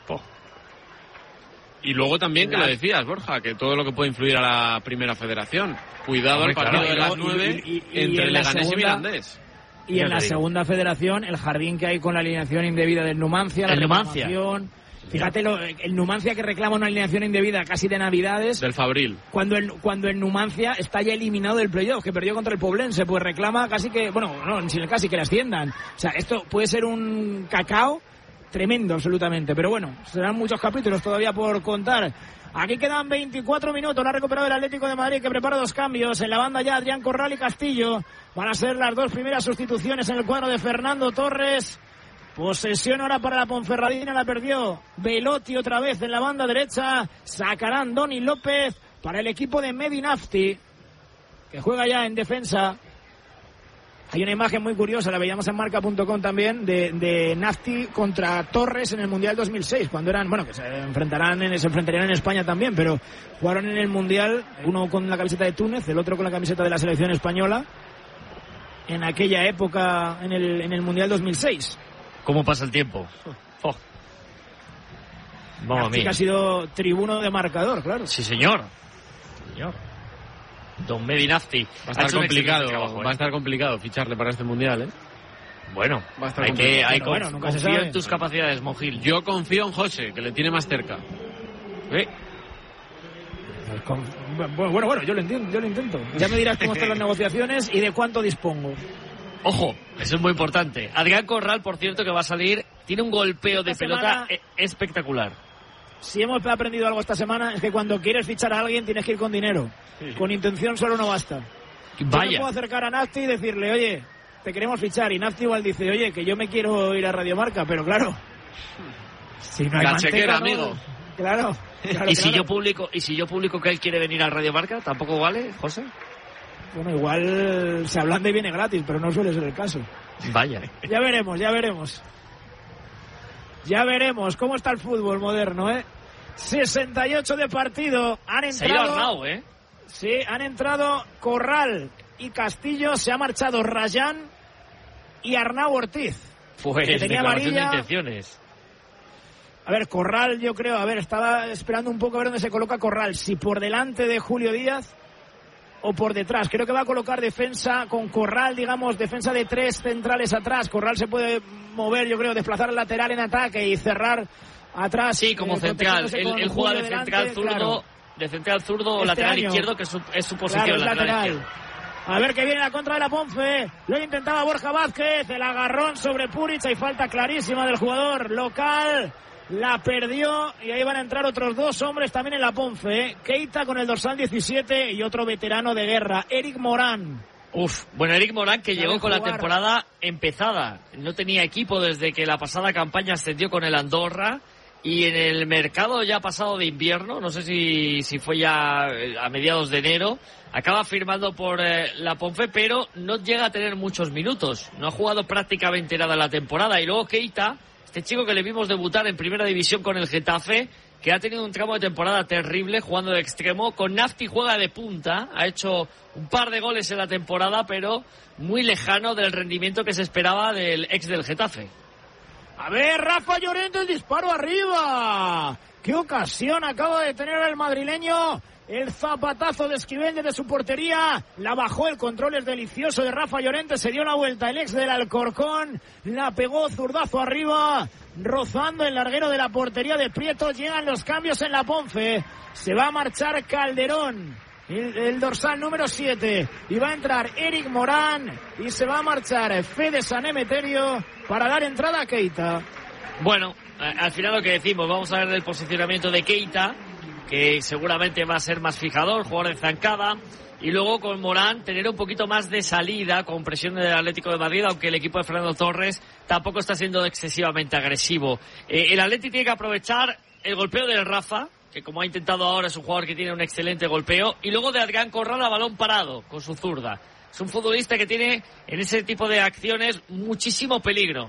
Y luego también, que lo decías, Borja, que todo lo que puede influir a la primera federación. Cuidado al partido de las 9 entre Leganés y Mirandés. Y en la segunda federación, el jardín que hay con la alineación indebida del Numancia. El Numancia. Fíjate, el Numancia que reclama una alineación indebida casi de Navidades. Del Fabril. Cuando el Numancia está ya eliminado del playoff, que perdió contra el Poblense, pues reclama casi que, casi que le asciendan. O sea, esto puede ser un cacao tremendo, absolutamente. Pero bueno, serán muchos capítulos todavía por contar. Aquí quedan 24 minutos. La ha recuperado el Atlético de Madrid, que prepara 2 cambios. En la banda ya Adrián Corral y Castillo. Van a ser las 2 primeras sustituciones en el cuadro de Fernando Torres. Posesión ahora para la Ponferradina. La perdió Velotti otra vez en la banda derecha. Sacarán Doni López para el equipo de Medinafti, que juega ya en defensa. Hay una imagen muy curiosa, la veíamos en marca.com también, de Nafti contra Torres en el Mundial 2006, cuando eran, que se enfrentarían en España también, pero jugaron en el Mundial, uno con la camiseta de Túnez, el otro con la camiseta de la selección española, en aquella época, en el Mundial 2006. ¿Cómo pasa el tiempo? Nafti, que ha sido tribuno de marcador, claro. Sí, señor. Don Medinafti. Va a estar complicado ficharle para este Mundial, ¿eh? Bueno, confío en tus capacidades, Mojil. Yo confío en José, que le tiene más cerca. Bueno, yo lo intento. Ya me dirás cómo están las negociaciones y de cuánto dispongo. Ojo, eso es muy importante. Adrián Corral, por cierto, que va a salir, tiene un golpeo de pelota espectacular. Si hemos aprendido algo esta semana, es que cuando quieres fichar a alguien tienes que ir con dinero. Sí. Con intención solo no basta. Vaya. Yo me puedo acercar a Nafti y decirle, oye, te queremos fichar. Y Nafti igual dice, oye, que yo me quiero ir a Radio Marca, pero claro. Si no hay manteca, amigo. Claro. ¿Y si yo publico que él quiere venir a Radio Marca, tampoco vale, José? Bueno, igual se ablanda y viene gratis, pero no suele ser el caso. Vaya. Ya veremos. Ya veremos cómo está el fútbol moderno, 68 de partido. Han entrado... Se ha ido Arnau, Sí, han entrado Corral y Castillo. Se ha marchado Rayán y Arnau Ortiz. Pues que tenía declaración amarilla. de intenciones. A ver, Corral, yo creo, estaba esperando un poco a ver dónde se coloca Corral. Si por delante de Julio Díaz o por detrás. Creo que va a colocar defensa con Corral, digamos, defensa de 3 centrales atrás. Corral se puede mover, yo creo, desplazar al lateral en ataque y cerrar atrás. Sí, como central. Él juega de central zurdo, claro. De central zurdo o lateral izquierdo, que es su posición. Claro, lateral. A ver que viene la contra de la Ponfe. Lo intentaba Borja Vázquez. El agarrón sobre Puric. Hay falta clarísima del jugador local. La perdió y ahí van a entrar otros 2 hombres también en la Ponfe. Keita con el dorsal 17 y otro veterano de guerra, Eric Morán. Bueno, Eric Morán que llegó con la temporada empezada. No tenía equipo desde que la pasada campaña ascendió con el Andorra. Y en el mercado ya pasado de invierno, no sé si fue ya a mediados de enero, acaba firmando por la Ponfe, pero no llega a tener muchos minutos. No ha jugado prácticamente nada la temporada. Y luego Keita, este chico que le vimos debutar en primera división con el Getafe, que ha tenido un tramo de temporada terrible jugando de extremo. Con Nafti juega de punta, ha hecho un par de goles en la temporada, pero muy lejano del rendimiento que se esperaba del ex del Getafe. A ver, Rafa Llorente, el disparo arriba. ¡Qué ocasión acaba de tener el madrileño! El zapatazo de Esquivel desde su portería. La bajó, el control es delicioso de Rafa Llorente. Se dio la vuelta el ex del Alcorcón. La pegó, zurdazo arriba, rozando el larguero de la portería de Prieto. Llegan los cambios en la Ponfe. Se va a marchar Calderón, el dorsal número 7. Y va a entrar Eric Morán. Y se va a marchar Fede San Emeterio para dar entrada a Keita. Bueno, al final lo que decimos, vamos a ver el posicionamiento de Keita, que seguramente va a ser más fijador, jugador de zancada, y luego con Morán tener un poquito más de salida con presión del Atlético de Madrid, aunque el equipo de Fernando Torres tampoco está siendo excesivamente agresivo. El Atlético tiene que aprovechar el golpeo del Rafa, que como ha intentado ahora es un jugador que tiene un excelente golpeo, y luego de Adrián Corral a balón parado con su zurda. Es un futbolista que tiene en ese tipo de acciones muchísimo peligro.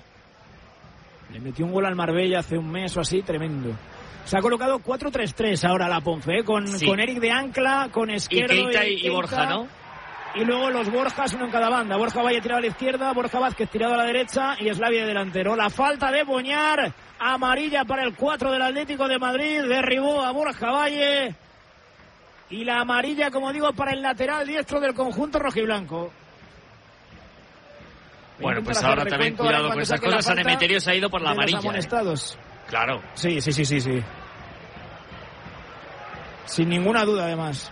Le metió un gol al Marbella hace un mes o así, tremendo. Se ha colocado 4-3-3 ahora la Ponfe, con Eric de ancla, con Esquerdo y Keita y Borja, ¿no? Y luego los Borjas, uno en cada banda. Borja Valle tirado a la izquierda, Borja Vázquez tirado a la derecha y Slavia de delantero. La falta de Boñar, amarilla para el 4 del Atlético de Madrid, derribó a Borja Valle. Y la amarilla, como digo, para el lateral diestro del conjunto rojiblanco. Bueno, pues ahora también cuidado con esas cosas. San Emeterio se ha ido por la amarilla. Claro. Sí. Sin ninguna duda, además.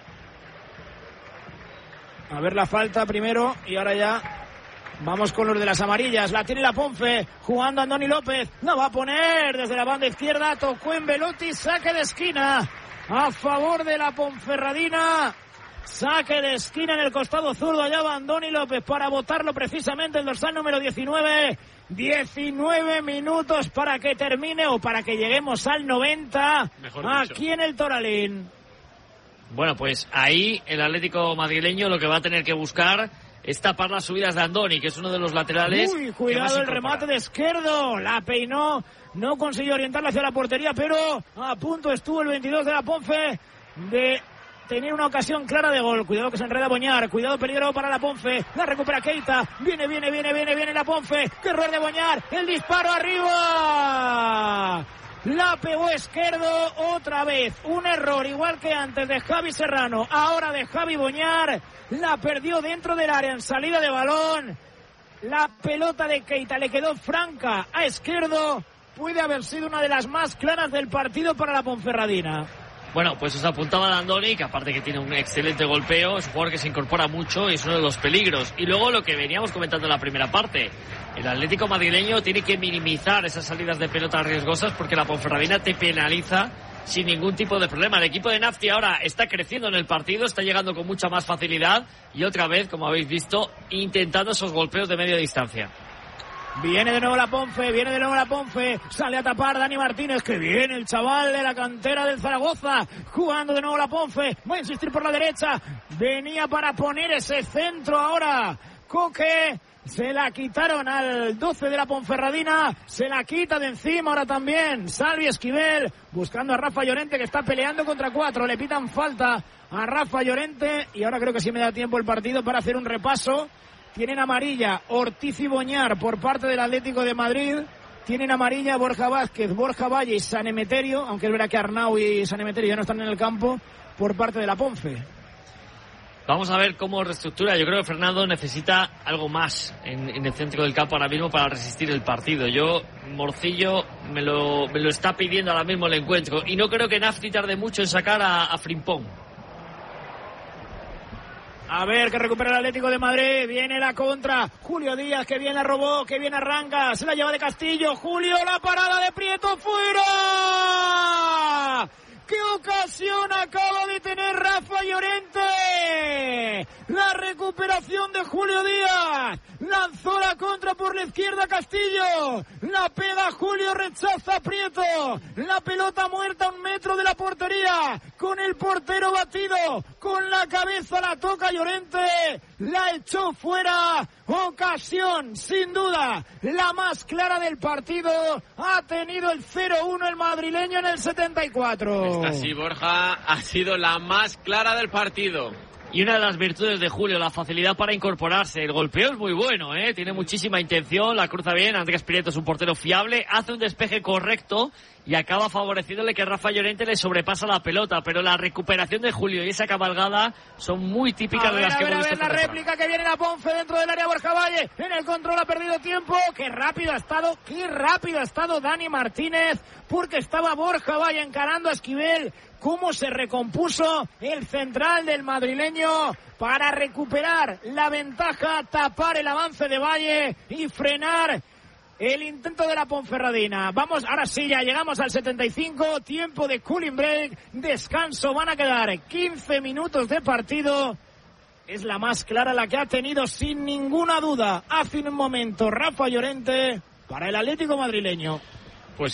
A ver la falta primero y ahora ya vamos con los de las amarillas. La tiene la Ponfe, jugando Andoni López. No va a poner desde la banda izquierda. Tocó en Belotti, saque de esquina a favor de la Ponferradina. Saque de esquina en el costado zurdo. Allá va Andoni López para botarlo precisamente el dorsal número 19. 19 minutos para que termine o para que lleguemos al 90 aquí en el Toralín. Bueno, pues ahí el Atlético madrileño lo que va a tener que buscar es tapar las subidas de Andoni, que es uno de los laterales. Uy, cuidado el remate de Esquerdo. La peinó, no consiguió orientarla hacia la portería, pero a punto estuvo el 22 de la Ponfe de tener una ocasión clara de gol. Cuidado que se enreda Boñar. Cuidado, peligro para la Ponfe. La recupera Keita. Viene la Ponfe. ¡Qué error de Boñar! ¡El disparo arriba! La pegó Esquerdo otra vez. Un error igual que antes de Javi Serrano. Ahora de Javi Boñar. La perdió dentro del área en salida de balón. La pelota de Keita le quedó franca a Esquerdo. Puede haber sido una de las más claras del partido para la Ponferradina. Bueno, pues os apuntaba Andoni, que aparte que tiene un excelente golpeo, es un jugador que se incorpora mucho y es uno de los peligros. Y luego lo que veníamos comentando en la primera parte, el Atlético madrileño tiene que minimizar esas salidas de pelota riesgosas porque la Ponferradina te penaliza sin ningún tipo de problema. El equipo de Nafti ahora está creciendo en el partido, está llegando con mucha más facilidad y otra vez, como habéis visto, intentando esos golpeos de media distancia. Viene de nuevo la Ponfe, sale a tapar Dani Martínez, que viene el chaval de la cantera del Zaragoza, jugando de nuevo la Ponfe, va a insistir por la derecha, venía para poner ese centro ahora, Coque, se la quitaron al 12 de la Ponferradina, se la quita de encima ahora también Salvi Esquivel, buscando a Rafa Llorente, que está peleando contra 4, le pitan falta a Rafa Llorente, y ahora creo que sí me da tiempo el partido para hacer un repaso. Tienen amarilla Ortiz y Boñar por parte del Atlético de Madrid. Tienen amarilla Borja Vázquez, Borja Valle y San Emeterio, aunque es verdad que Arnau y San Emeterio ya no están en el campo, por parte de la Ponfe. Vamos a ver cómo reestructura. Yo creo que Fernando necesita algo más en el centro del campo ahora mismo para resistir el partido. Morcillo me lo está pidiendo ahora mismo el encuentro. Y no creo que Nafti tarde mucho en sacar a Frimpong. A ver, que recupera el Atlético de Madrid. Viene la contra. Julio Díaz, que bien la robó, que bien arranca. Se la lleva de Castillo. Julio, la parada de Prieto, fuera. ¡Qué ocasión acaba de tener Rafa Llorente! La recuperación de Julio Díaz. Lanzó la contra por la izquierda Castillo. La pega Julio, rechaza Prieto. La pelota muerta a 1 metro de la portería. Con el portero batido. Con la cabeza la toca Llorente. La echó fuera. Ocasión, sin duda, la más clara del partido. Ha tenido el 0-1 el madrileño en el 74. Esta sí, Borja, ha sido la más clara del partido. Y una de las virtudes de Julio, la facilidad para incorporarse. El golpeo es muy bueno, tiene muchísima intención, la cruza bien. Andrés Prieto es un portero fiable, hace un despeje correcto y acaba favoreciéndole que Rafa Llorente le sobrepasa la pelota. Pero la recuperación de Julio y esa cabalgada son muy típicas de las que hemos visto. A ver, la réplica que viene la Ponfe dentro del área. Borja Valle en el control, ha perdido tiempo. Qué rápido ha estado Dani Martínez, porque estaba Borja Valle encarando a Esquivel. Cómo se recompuso el central del madrileño para recuperar la ventaja, tapar el avance de Valle y frenar el intento de la Ponferradina. Vamos, ahora sí, ya llegamos al 75, tiempo de cooling break, descanso, van a quedar 15 minutos de partido. Es la más clara la que ha tenido sin ninguna duda hace un momento Rafa Llorente para el Atlético madrileño. Pues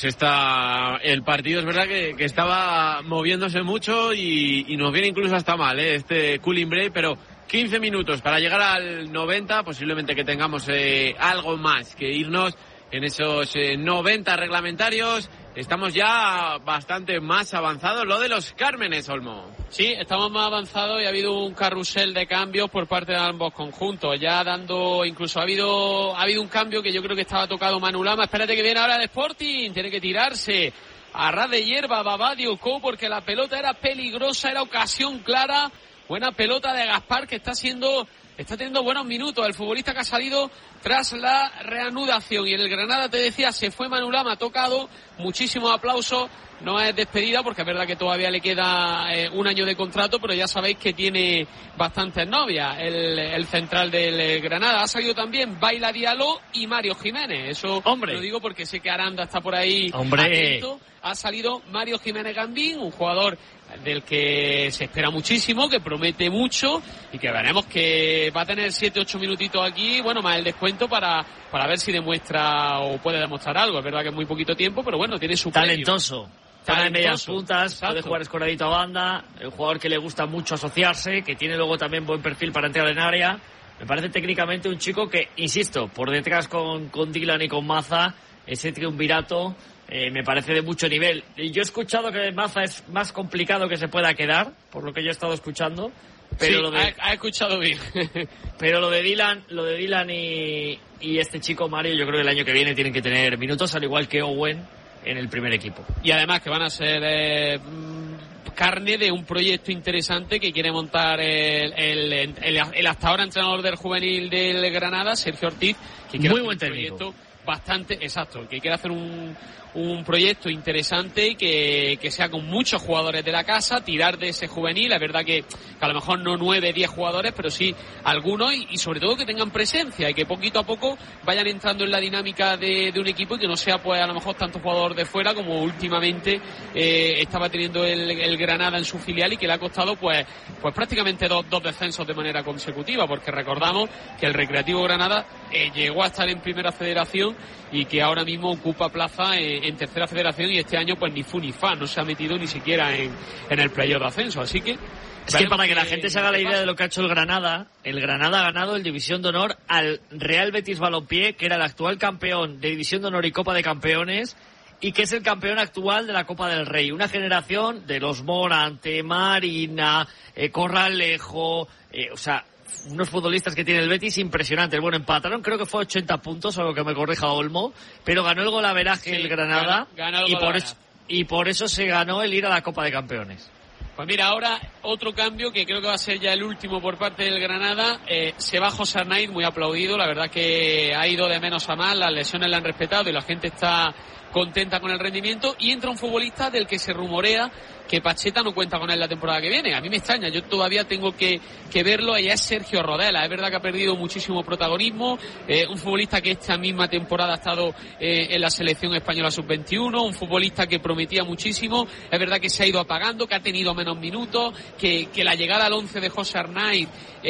el partido es verdad que estaba moviéndose mucho y nos viene incluso hasta mal, este cooling break, pero 15 minutos para llegar al 90, posiblemente que tengamos algo más que irnos en esos 90 reglamentarios. Estamos ya bastante más avanzados. Lo de los Cármenes, Olmo. Sí, estamos más avanzados y ha habido un carrusel de cambios por parte de ambos conjuntos. Ya incluso ha habido un cambio que yo creo que estaba tocado Manu Lama. Espérate que viene ahora el Sporting. Tiene que tirarse a ras de hierba Babadio Co, porque la pelota era peligrosa, era ocasión clara. Buena pelota de Gaspar, que está teniendo buenos minutos. El futbolista que ha salido tras la reanudación. Y en el Granada, te decía, se fue Manu Lama, ha tocado. Muchísimos aplausos. No es despedida porque es verdad que todavía le queda 1 año de contrato, pero ya sabéis que tiene bastantes novias el central del Granada. Ha salido también Baila Diallo y Mario Jiménez. Eso lo digo porque sé que Aranda está por ahí atento. Ha salido Mario Jiménez Gambín, un jugador del que se espera muchísimo, que promete mucho y que veremos que va a tener 7-8 minutitos aquí, bueno, más el descuento para ver si demuestra o puede demostrar algo. Es verdad que es muy poquito tiempo, pero bueno, tiene su talentoso. Está en medias puntas, puede jugar escoradito a banda, el jugador que le gusta mucho asociarse, que tiene luego también buen perfil para entrar en área. Me parece técnicamente un chico que, insisto, por detrás con Dylan y con Maza, ese triunvirato me parece de mucho nivel. Y yo he escuchado que Maza es más complicado que se pueda quedar, por lo que yo he estado escuchando. Pero sí, ha escuchado bien. Pero lo de Dylan y este chico Mario, yo creo que el año que viene tienen que tener minutos, al igual que Owen en el primer equipo. Y además que van a ser carne de un proyecto interesante que quiere montar el hasta ahora entrenador del juvenil del Granada, Sergio Ortiz, que quiere muy buen técnico. Proyecto bastante exacto, que quiere hacer un un proyecto interesante y que sea con muchos jugadores de la casa, tirar de ese juvenil. Es verdad que a lo mejor no 9, 10 jugadores, pero sí algunos, y sobre todo que tengan presencia y que poquito a poco vayan entrando en la dinámica de un equipo y que no sea pues a lo mejor tanto jugador de fuera como últimamente estaba teniendo el Granada en su filial, y que le ha costado pues prácticamente dos descensos de manera consecutiva, porque recordamos que el Recreativo Granada llegó a estar en Primera Federación y que ahora mismo ocupa plaza en Tercera Federación, y este año pues ni fu ni fa, no se ha metido ni siquiera en el playoff de ascenso, así que es que para que la gente se haga la idea de lo que ha hecho el Granada ha ganado el División de Honor al Real Betis Balompié, que era el actual campeón de División de Honor y Copa de Campeones, y que es el campeón actual de la Copa del Rey. Una generación de los Morante, Marina, Corralejo, o sea, unos futbolistas que tiene el Betis impresionantes. Bueno, empataron, creo que fue 80 puntos, algo que me corrija Olmo, pero ganó el golaveraje el Granada, ganó y por eso se ganó el ir a la Copa de Campeones. Pues mira, ahora otro cambio que creo que va a ser ya el último por parte del Granada. Se va José Arnaiz, muy aplaudido. La verdad que ha ido de menos a más, las lesiones la han respetado y la gente está contenta con el rendimiento. Y entra un futbolista del que se rumorea que Pacheta no cuenta con él la temporada que viene. A mí me extraña, yo todavía tengo que verlo. Ella es Sergio Rodela. Es verdad que ha perdido muchísimo protagonismo, un futbolista que esta misma temporada ha estado en la selección española sub-21, un futbolista que prometía muchísimo. Es verdad que se ha ido apagando, que ha tenido menos minutos, que la llegada al 11 de José Arnaiz,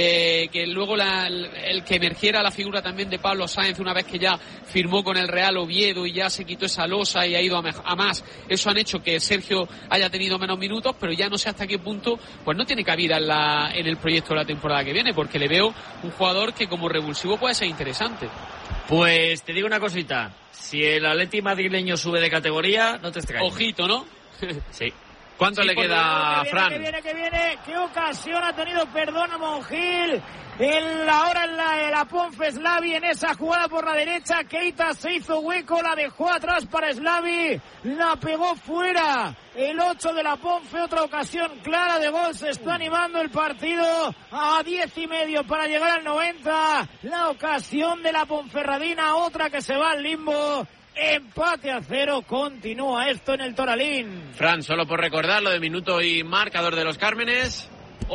que luego el que emergiera la figura también de Pablo Sáenz una vez que ya firmó con el Real Oviedo y ya se quitó esa losa y ha ido a más, eso han hecho que Sergio haya tenido menos minutos, pero ya no sé hasta qué punto pues no tiene cabida en el proyecto de la temporada que viene, porque le veo un jugador que como revulsivo puede ser interesante. Pues te digo una cosita, si el Atleti madrileño sube de categoría, no te extrañes. Ojito, ¿no? Sí. ¿Cuánto le queda a Fran? Que viene. ¿Qué ocasión ha tenido, perdona, Monjil? Ahora en la Ponfe Slavi, en esa jugada por la derecha, Keita se hizo hueco, la dejó atrás para Slavi, la pegó fuera. El 8 de la Ponfe, otra ocasión clara de gol, se está animando el partido a 10:30 para llegar al 90. La ocasión de la Ponferradina, otra que se va al limbo. Empate a 0, continúa esto en el Toralín. Fran, solo por recordar lo de minuto y marcador de los Cármenes.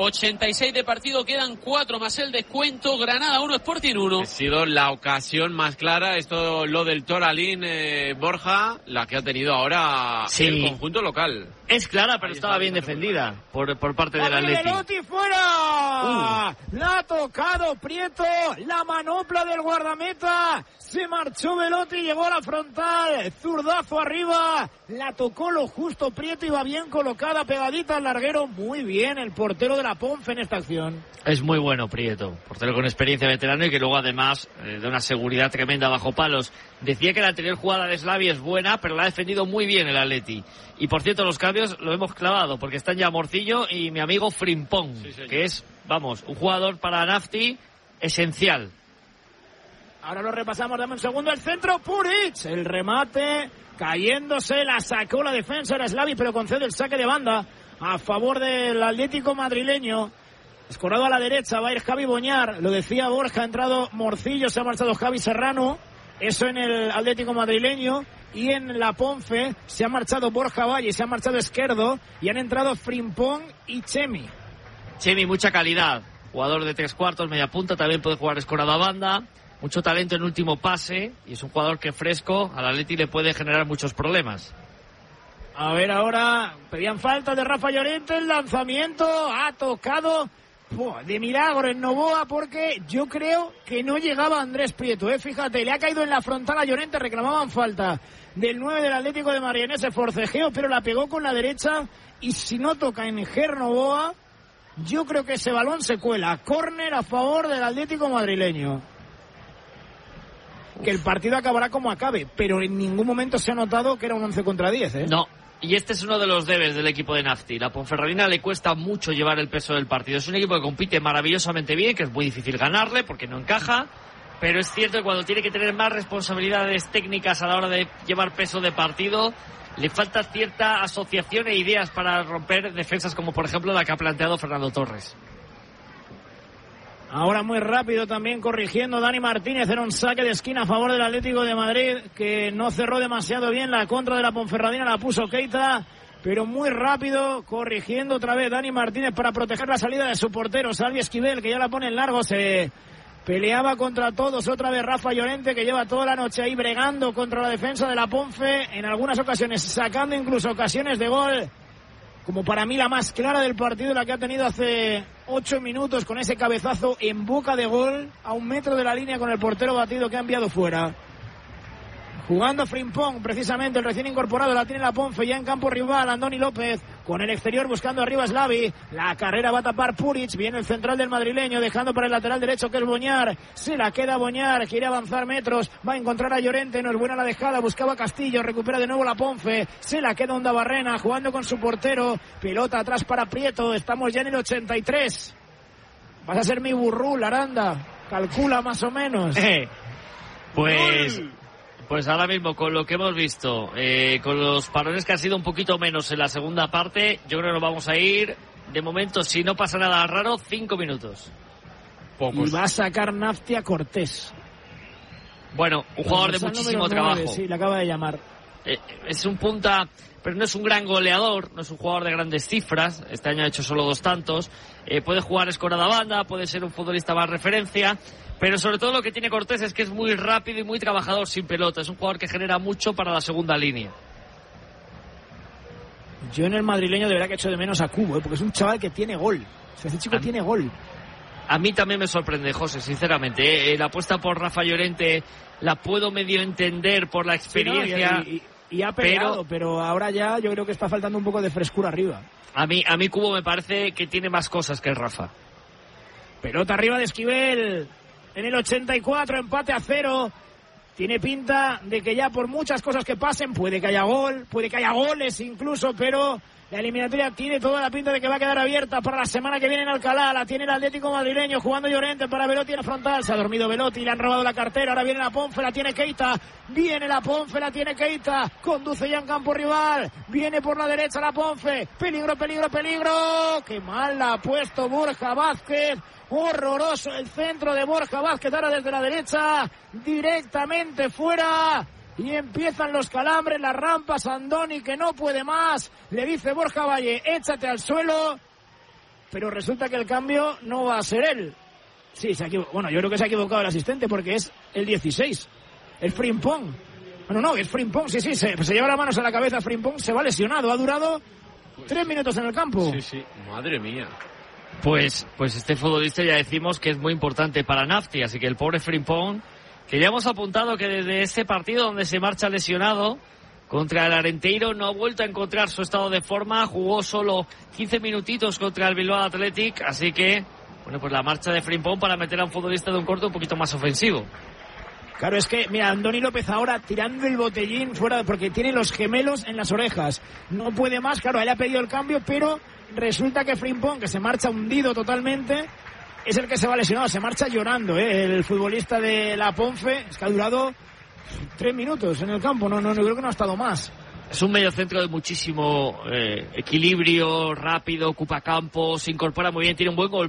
86 de partido, quedan 4 más el descuento. Granada 1, Sporting 1. Ha sido la ocasión más clara, esto lo del Toralín, Borja, la que ha tenido ahora el conjunto local. Es clara, pero estaba bien defendida por parte del Atleti. Velotti fuera. La ha tocado Prieto, la manopla del guardameta. Se marchó Velotti, llegó a la frontal, zurdazo arriba, la tocó lo justo Prieto, iba bien colocada, pegadita al larguero. Muy bien el portero de la Ponfe en esta acción. Es muy bueno Prieto, portero con experiencia veterano y que luego además de una seguridad tremenda bajo palos. Decía que la anterior jugada de Slavi es buena, pero la ha defendido muy bien el Atleti. Y por cierto, los cambios lo hemos clavado, porque están ya Morcillo y mi amigo Frimpong, que es, vamos, un jugador para Nafti esencial. Ahora lo repasamos, dame un segundo, el centro, Puric, el remate, cayéndose, la sacó la defensa, era Slavi, pero concede el saque de banda a favor del Atlético madrileño. Escorado a la derecha, va a ir Javi Boñar, lo decía Borja, ha entrado Morcillo, se ha marchado Javi Serrano, eso en el Atlético madrileño. Y en la Ponfe se ha marchado Borja Valle, se ha marchado Esquerdo y han entrado Frimpong y Chemi. Chemi, mucha calidad, jugador de 3/4, media punta, también puede jugar escorado a banda, mucho talento en último pase y es un jugador que fresco al Atleti le puede generar muchos problemas. A ver ahora, pedían falta de Rafa Llorente, el lanzamiento ha tocado de milagro en Novoa, porque yo creo que no llegaba Andrés Prieto, fíjate, le ha caído en la frontal a Llorente, reclamaban falta del 9 del Atlético de Madrid en ese forcejeo, pero la pegó con la derecha y si no toca en Ger Novoa, yo creo que ese balón se cuela. Córner a favor del Atlético madrileño. Que el partido acabará como acabe, pero en ningún momento se ha notado que era un 11 contra 10, No. Y este es uno de los debes del equipo de Nafti. La Ponferradina le cuesta mucho llevar el peso del partido. Es un equipo que compite maravillosamente bien, que es muy difícil ganarle porque no encaja. Pero es cierto que cuando tiene que tener más responsabilidades técnicas a la hora de llevar peso de partido, le falta cierta asociación e ideas para romper defensas como por ejemplo la que ha planteado Fernando Torres. Ahora muy rápido también corrigiendo Dani Martínez en un saque de esquina a favor del Atlético de Madrid, que no cerró demasiado bien la contra de la Ponferradina, la puso Keita, pero muy rápido corrigiendo otra vez Dani Martínez para proteger la salida de su portero, Salvi Esquivel, que ya la pone en largo, se peleaba contra todos otra vez Rafa Llorente, que lleva toda la noche ahí bregando contra la defensa de la Ponfe, en algunas ocasiones sacando incluso ocasiones de gol, como para mí la más clara del partido, la que ha tenido hace 8 minutos con ese cabezazo en boca de gol a 1 metro de la línea con el portero batido que ha enviado fuera. Jugando Frimpong, precisamente el recién incorporado, la tiene la Ponfe ya en campo rival, Andoni López con el exterior buscando arriba Slavi, la carrera va a tapar Puric, viene el central del madrileño dejando para el lateral derecho que es Boñar, se la queda Boñar, quiere avanzar metros, va a encontrar a Llorente, no es buena la dejada, buscaba Castillo, recupera de nuevo la Ponfe, se la queda Onda Barrena jugando con su portero, pelota atrás para Prieto, estamos ya en el 83, vas a ser mi burrul, Aranda, calcula más o menos. Pues ahora mismo, con lo que hemos visto, con los parones que han sido un poquito menos en la segunda parte, yo creo que nos vamos a ir, de momento, si no pasa nada raro, 5 minutos. Pocos. Y va a sacar Naftia Cortés. Bueno, un jugador de muchísimo trabajo. Sí, le acaba de llamar. Es un punta, pero no es un gran goleador, no es un jugador de grandes cifras, este año ha hecho solo 2 tantos, puede jugar escorada banda, puede ser un futbolista más referencia, pero sobre todo lo que tiene Cortés es que es muy rápido y muy trabajador sin pelota, es un jugador que genera mucho para la segunda línea. Yo en el madrileño de verdad que echo de menos a Cubo, porque es un chaval que tiene gol, ese chico tiene gol. A mí también me sorprende, José, sinceramente, la apuesta por Rafa Llorente la puedo medio entender por la experiencia. Sí, no, y ha pegado, pero ahora ya yo creo que está faltando un poco de frescura arriba. A mí Cubo me parece que tiene más cosas que el Rafa. Pelota arriba de Esquivel, en el 84, empate a 0. Tiene pinta de que ya por muchas cosas que pasen, puede que haya gol, puede que haya goles incluso, pero la eliminatoria tiene toda la pinta de que va a quedar abierta para la semana que viene en Alcalá. La tiene el Atlético madrileño jugando Llorente para Velotti en el frontal. Se ha dormido Velotti, le han robado la cartera. Ahora viene la Ponfe, la tiene Keita. Viene la Ponfe, la tiene Keita. Conduce ya en campo rival. Viene por la derecha la Ponfe. Peligro, peligro, peligro. Qué mal la ha puesto Borja Vázquez. Horroroso el centro de Borja Vázquez. Ahora desde la derecha. Directamente fuera. Y empiezan los calambres, las rampas, Andoni que no puede más, le dice Borja Valle, échate al suelo, pero resulta que el cambio no va a ser él. Sí, bueno, yo creo que se ha equivocado el asistente porque es el 16, el Frimpong. Bueno, no, es Frimpong, sí, se lleva las manos a la cabeza Frimpong, se va lesionado, ha durado 3 minutos en el campo. Sí, madre mía. Pues este futbolista ya decimos que es muy importante para Nafti, así que el pobre Frimpong, que ya hemos apuntado que desde ese partido donde se marcha lesionado contra el Arenteiro no ha vuelto a encontrar su estado de forma, jugó solo 15 minutitos contra el Bilbao Athletic, así que bueno, pues la marcha de Frimpong para meter a un futbolista de un corte un poquito más ofensivo. Claro, es que, mira, Andoni López ahora tirando el botellín fuera porque tiene los gemelos en las orejas, no puede más, claro, él ha pedido el cambio, pero resulta que Frimpong, que se marcha hundido totalmente, es el que se va lesionado, se marcha llorando, el futbolista de la Ponfe, es que ha durado 3 minutos en el campo, no creo que no ha estado más. Es un mediocentro de muchísimo equilibrio, rápido, ocupa campos, se incorpora muy bien, tiene un buen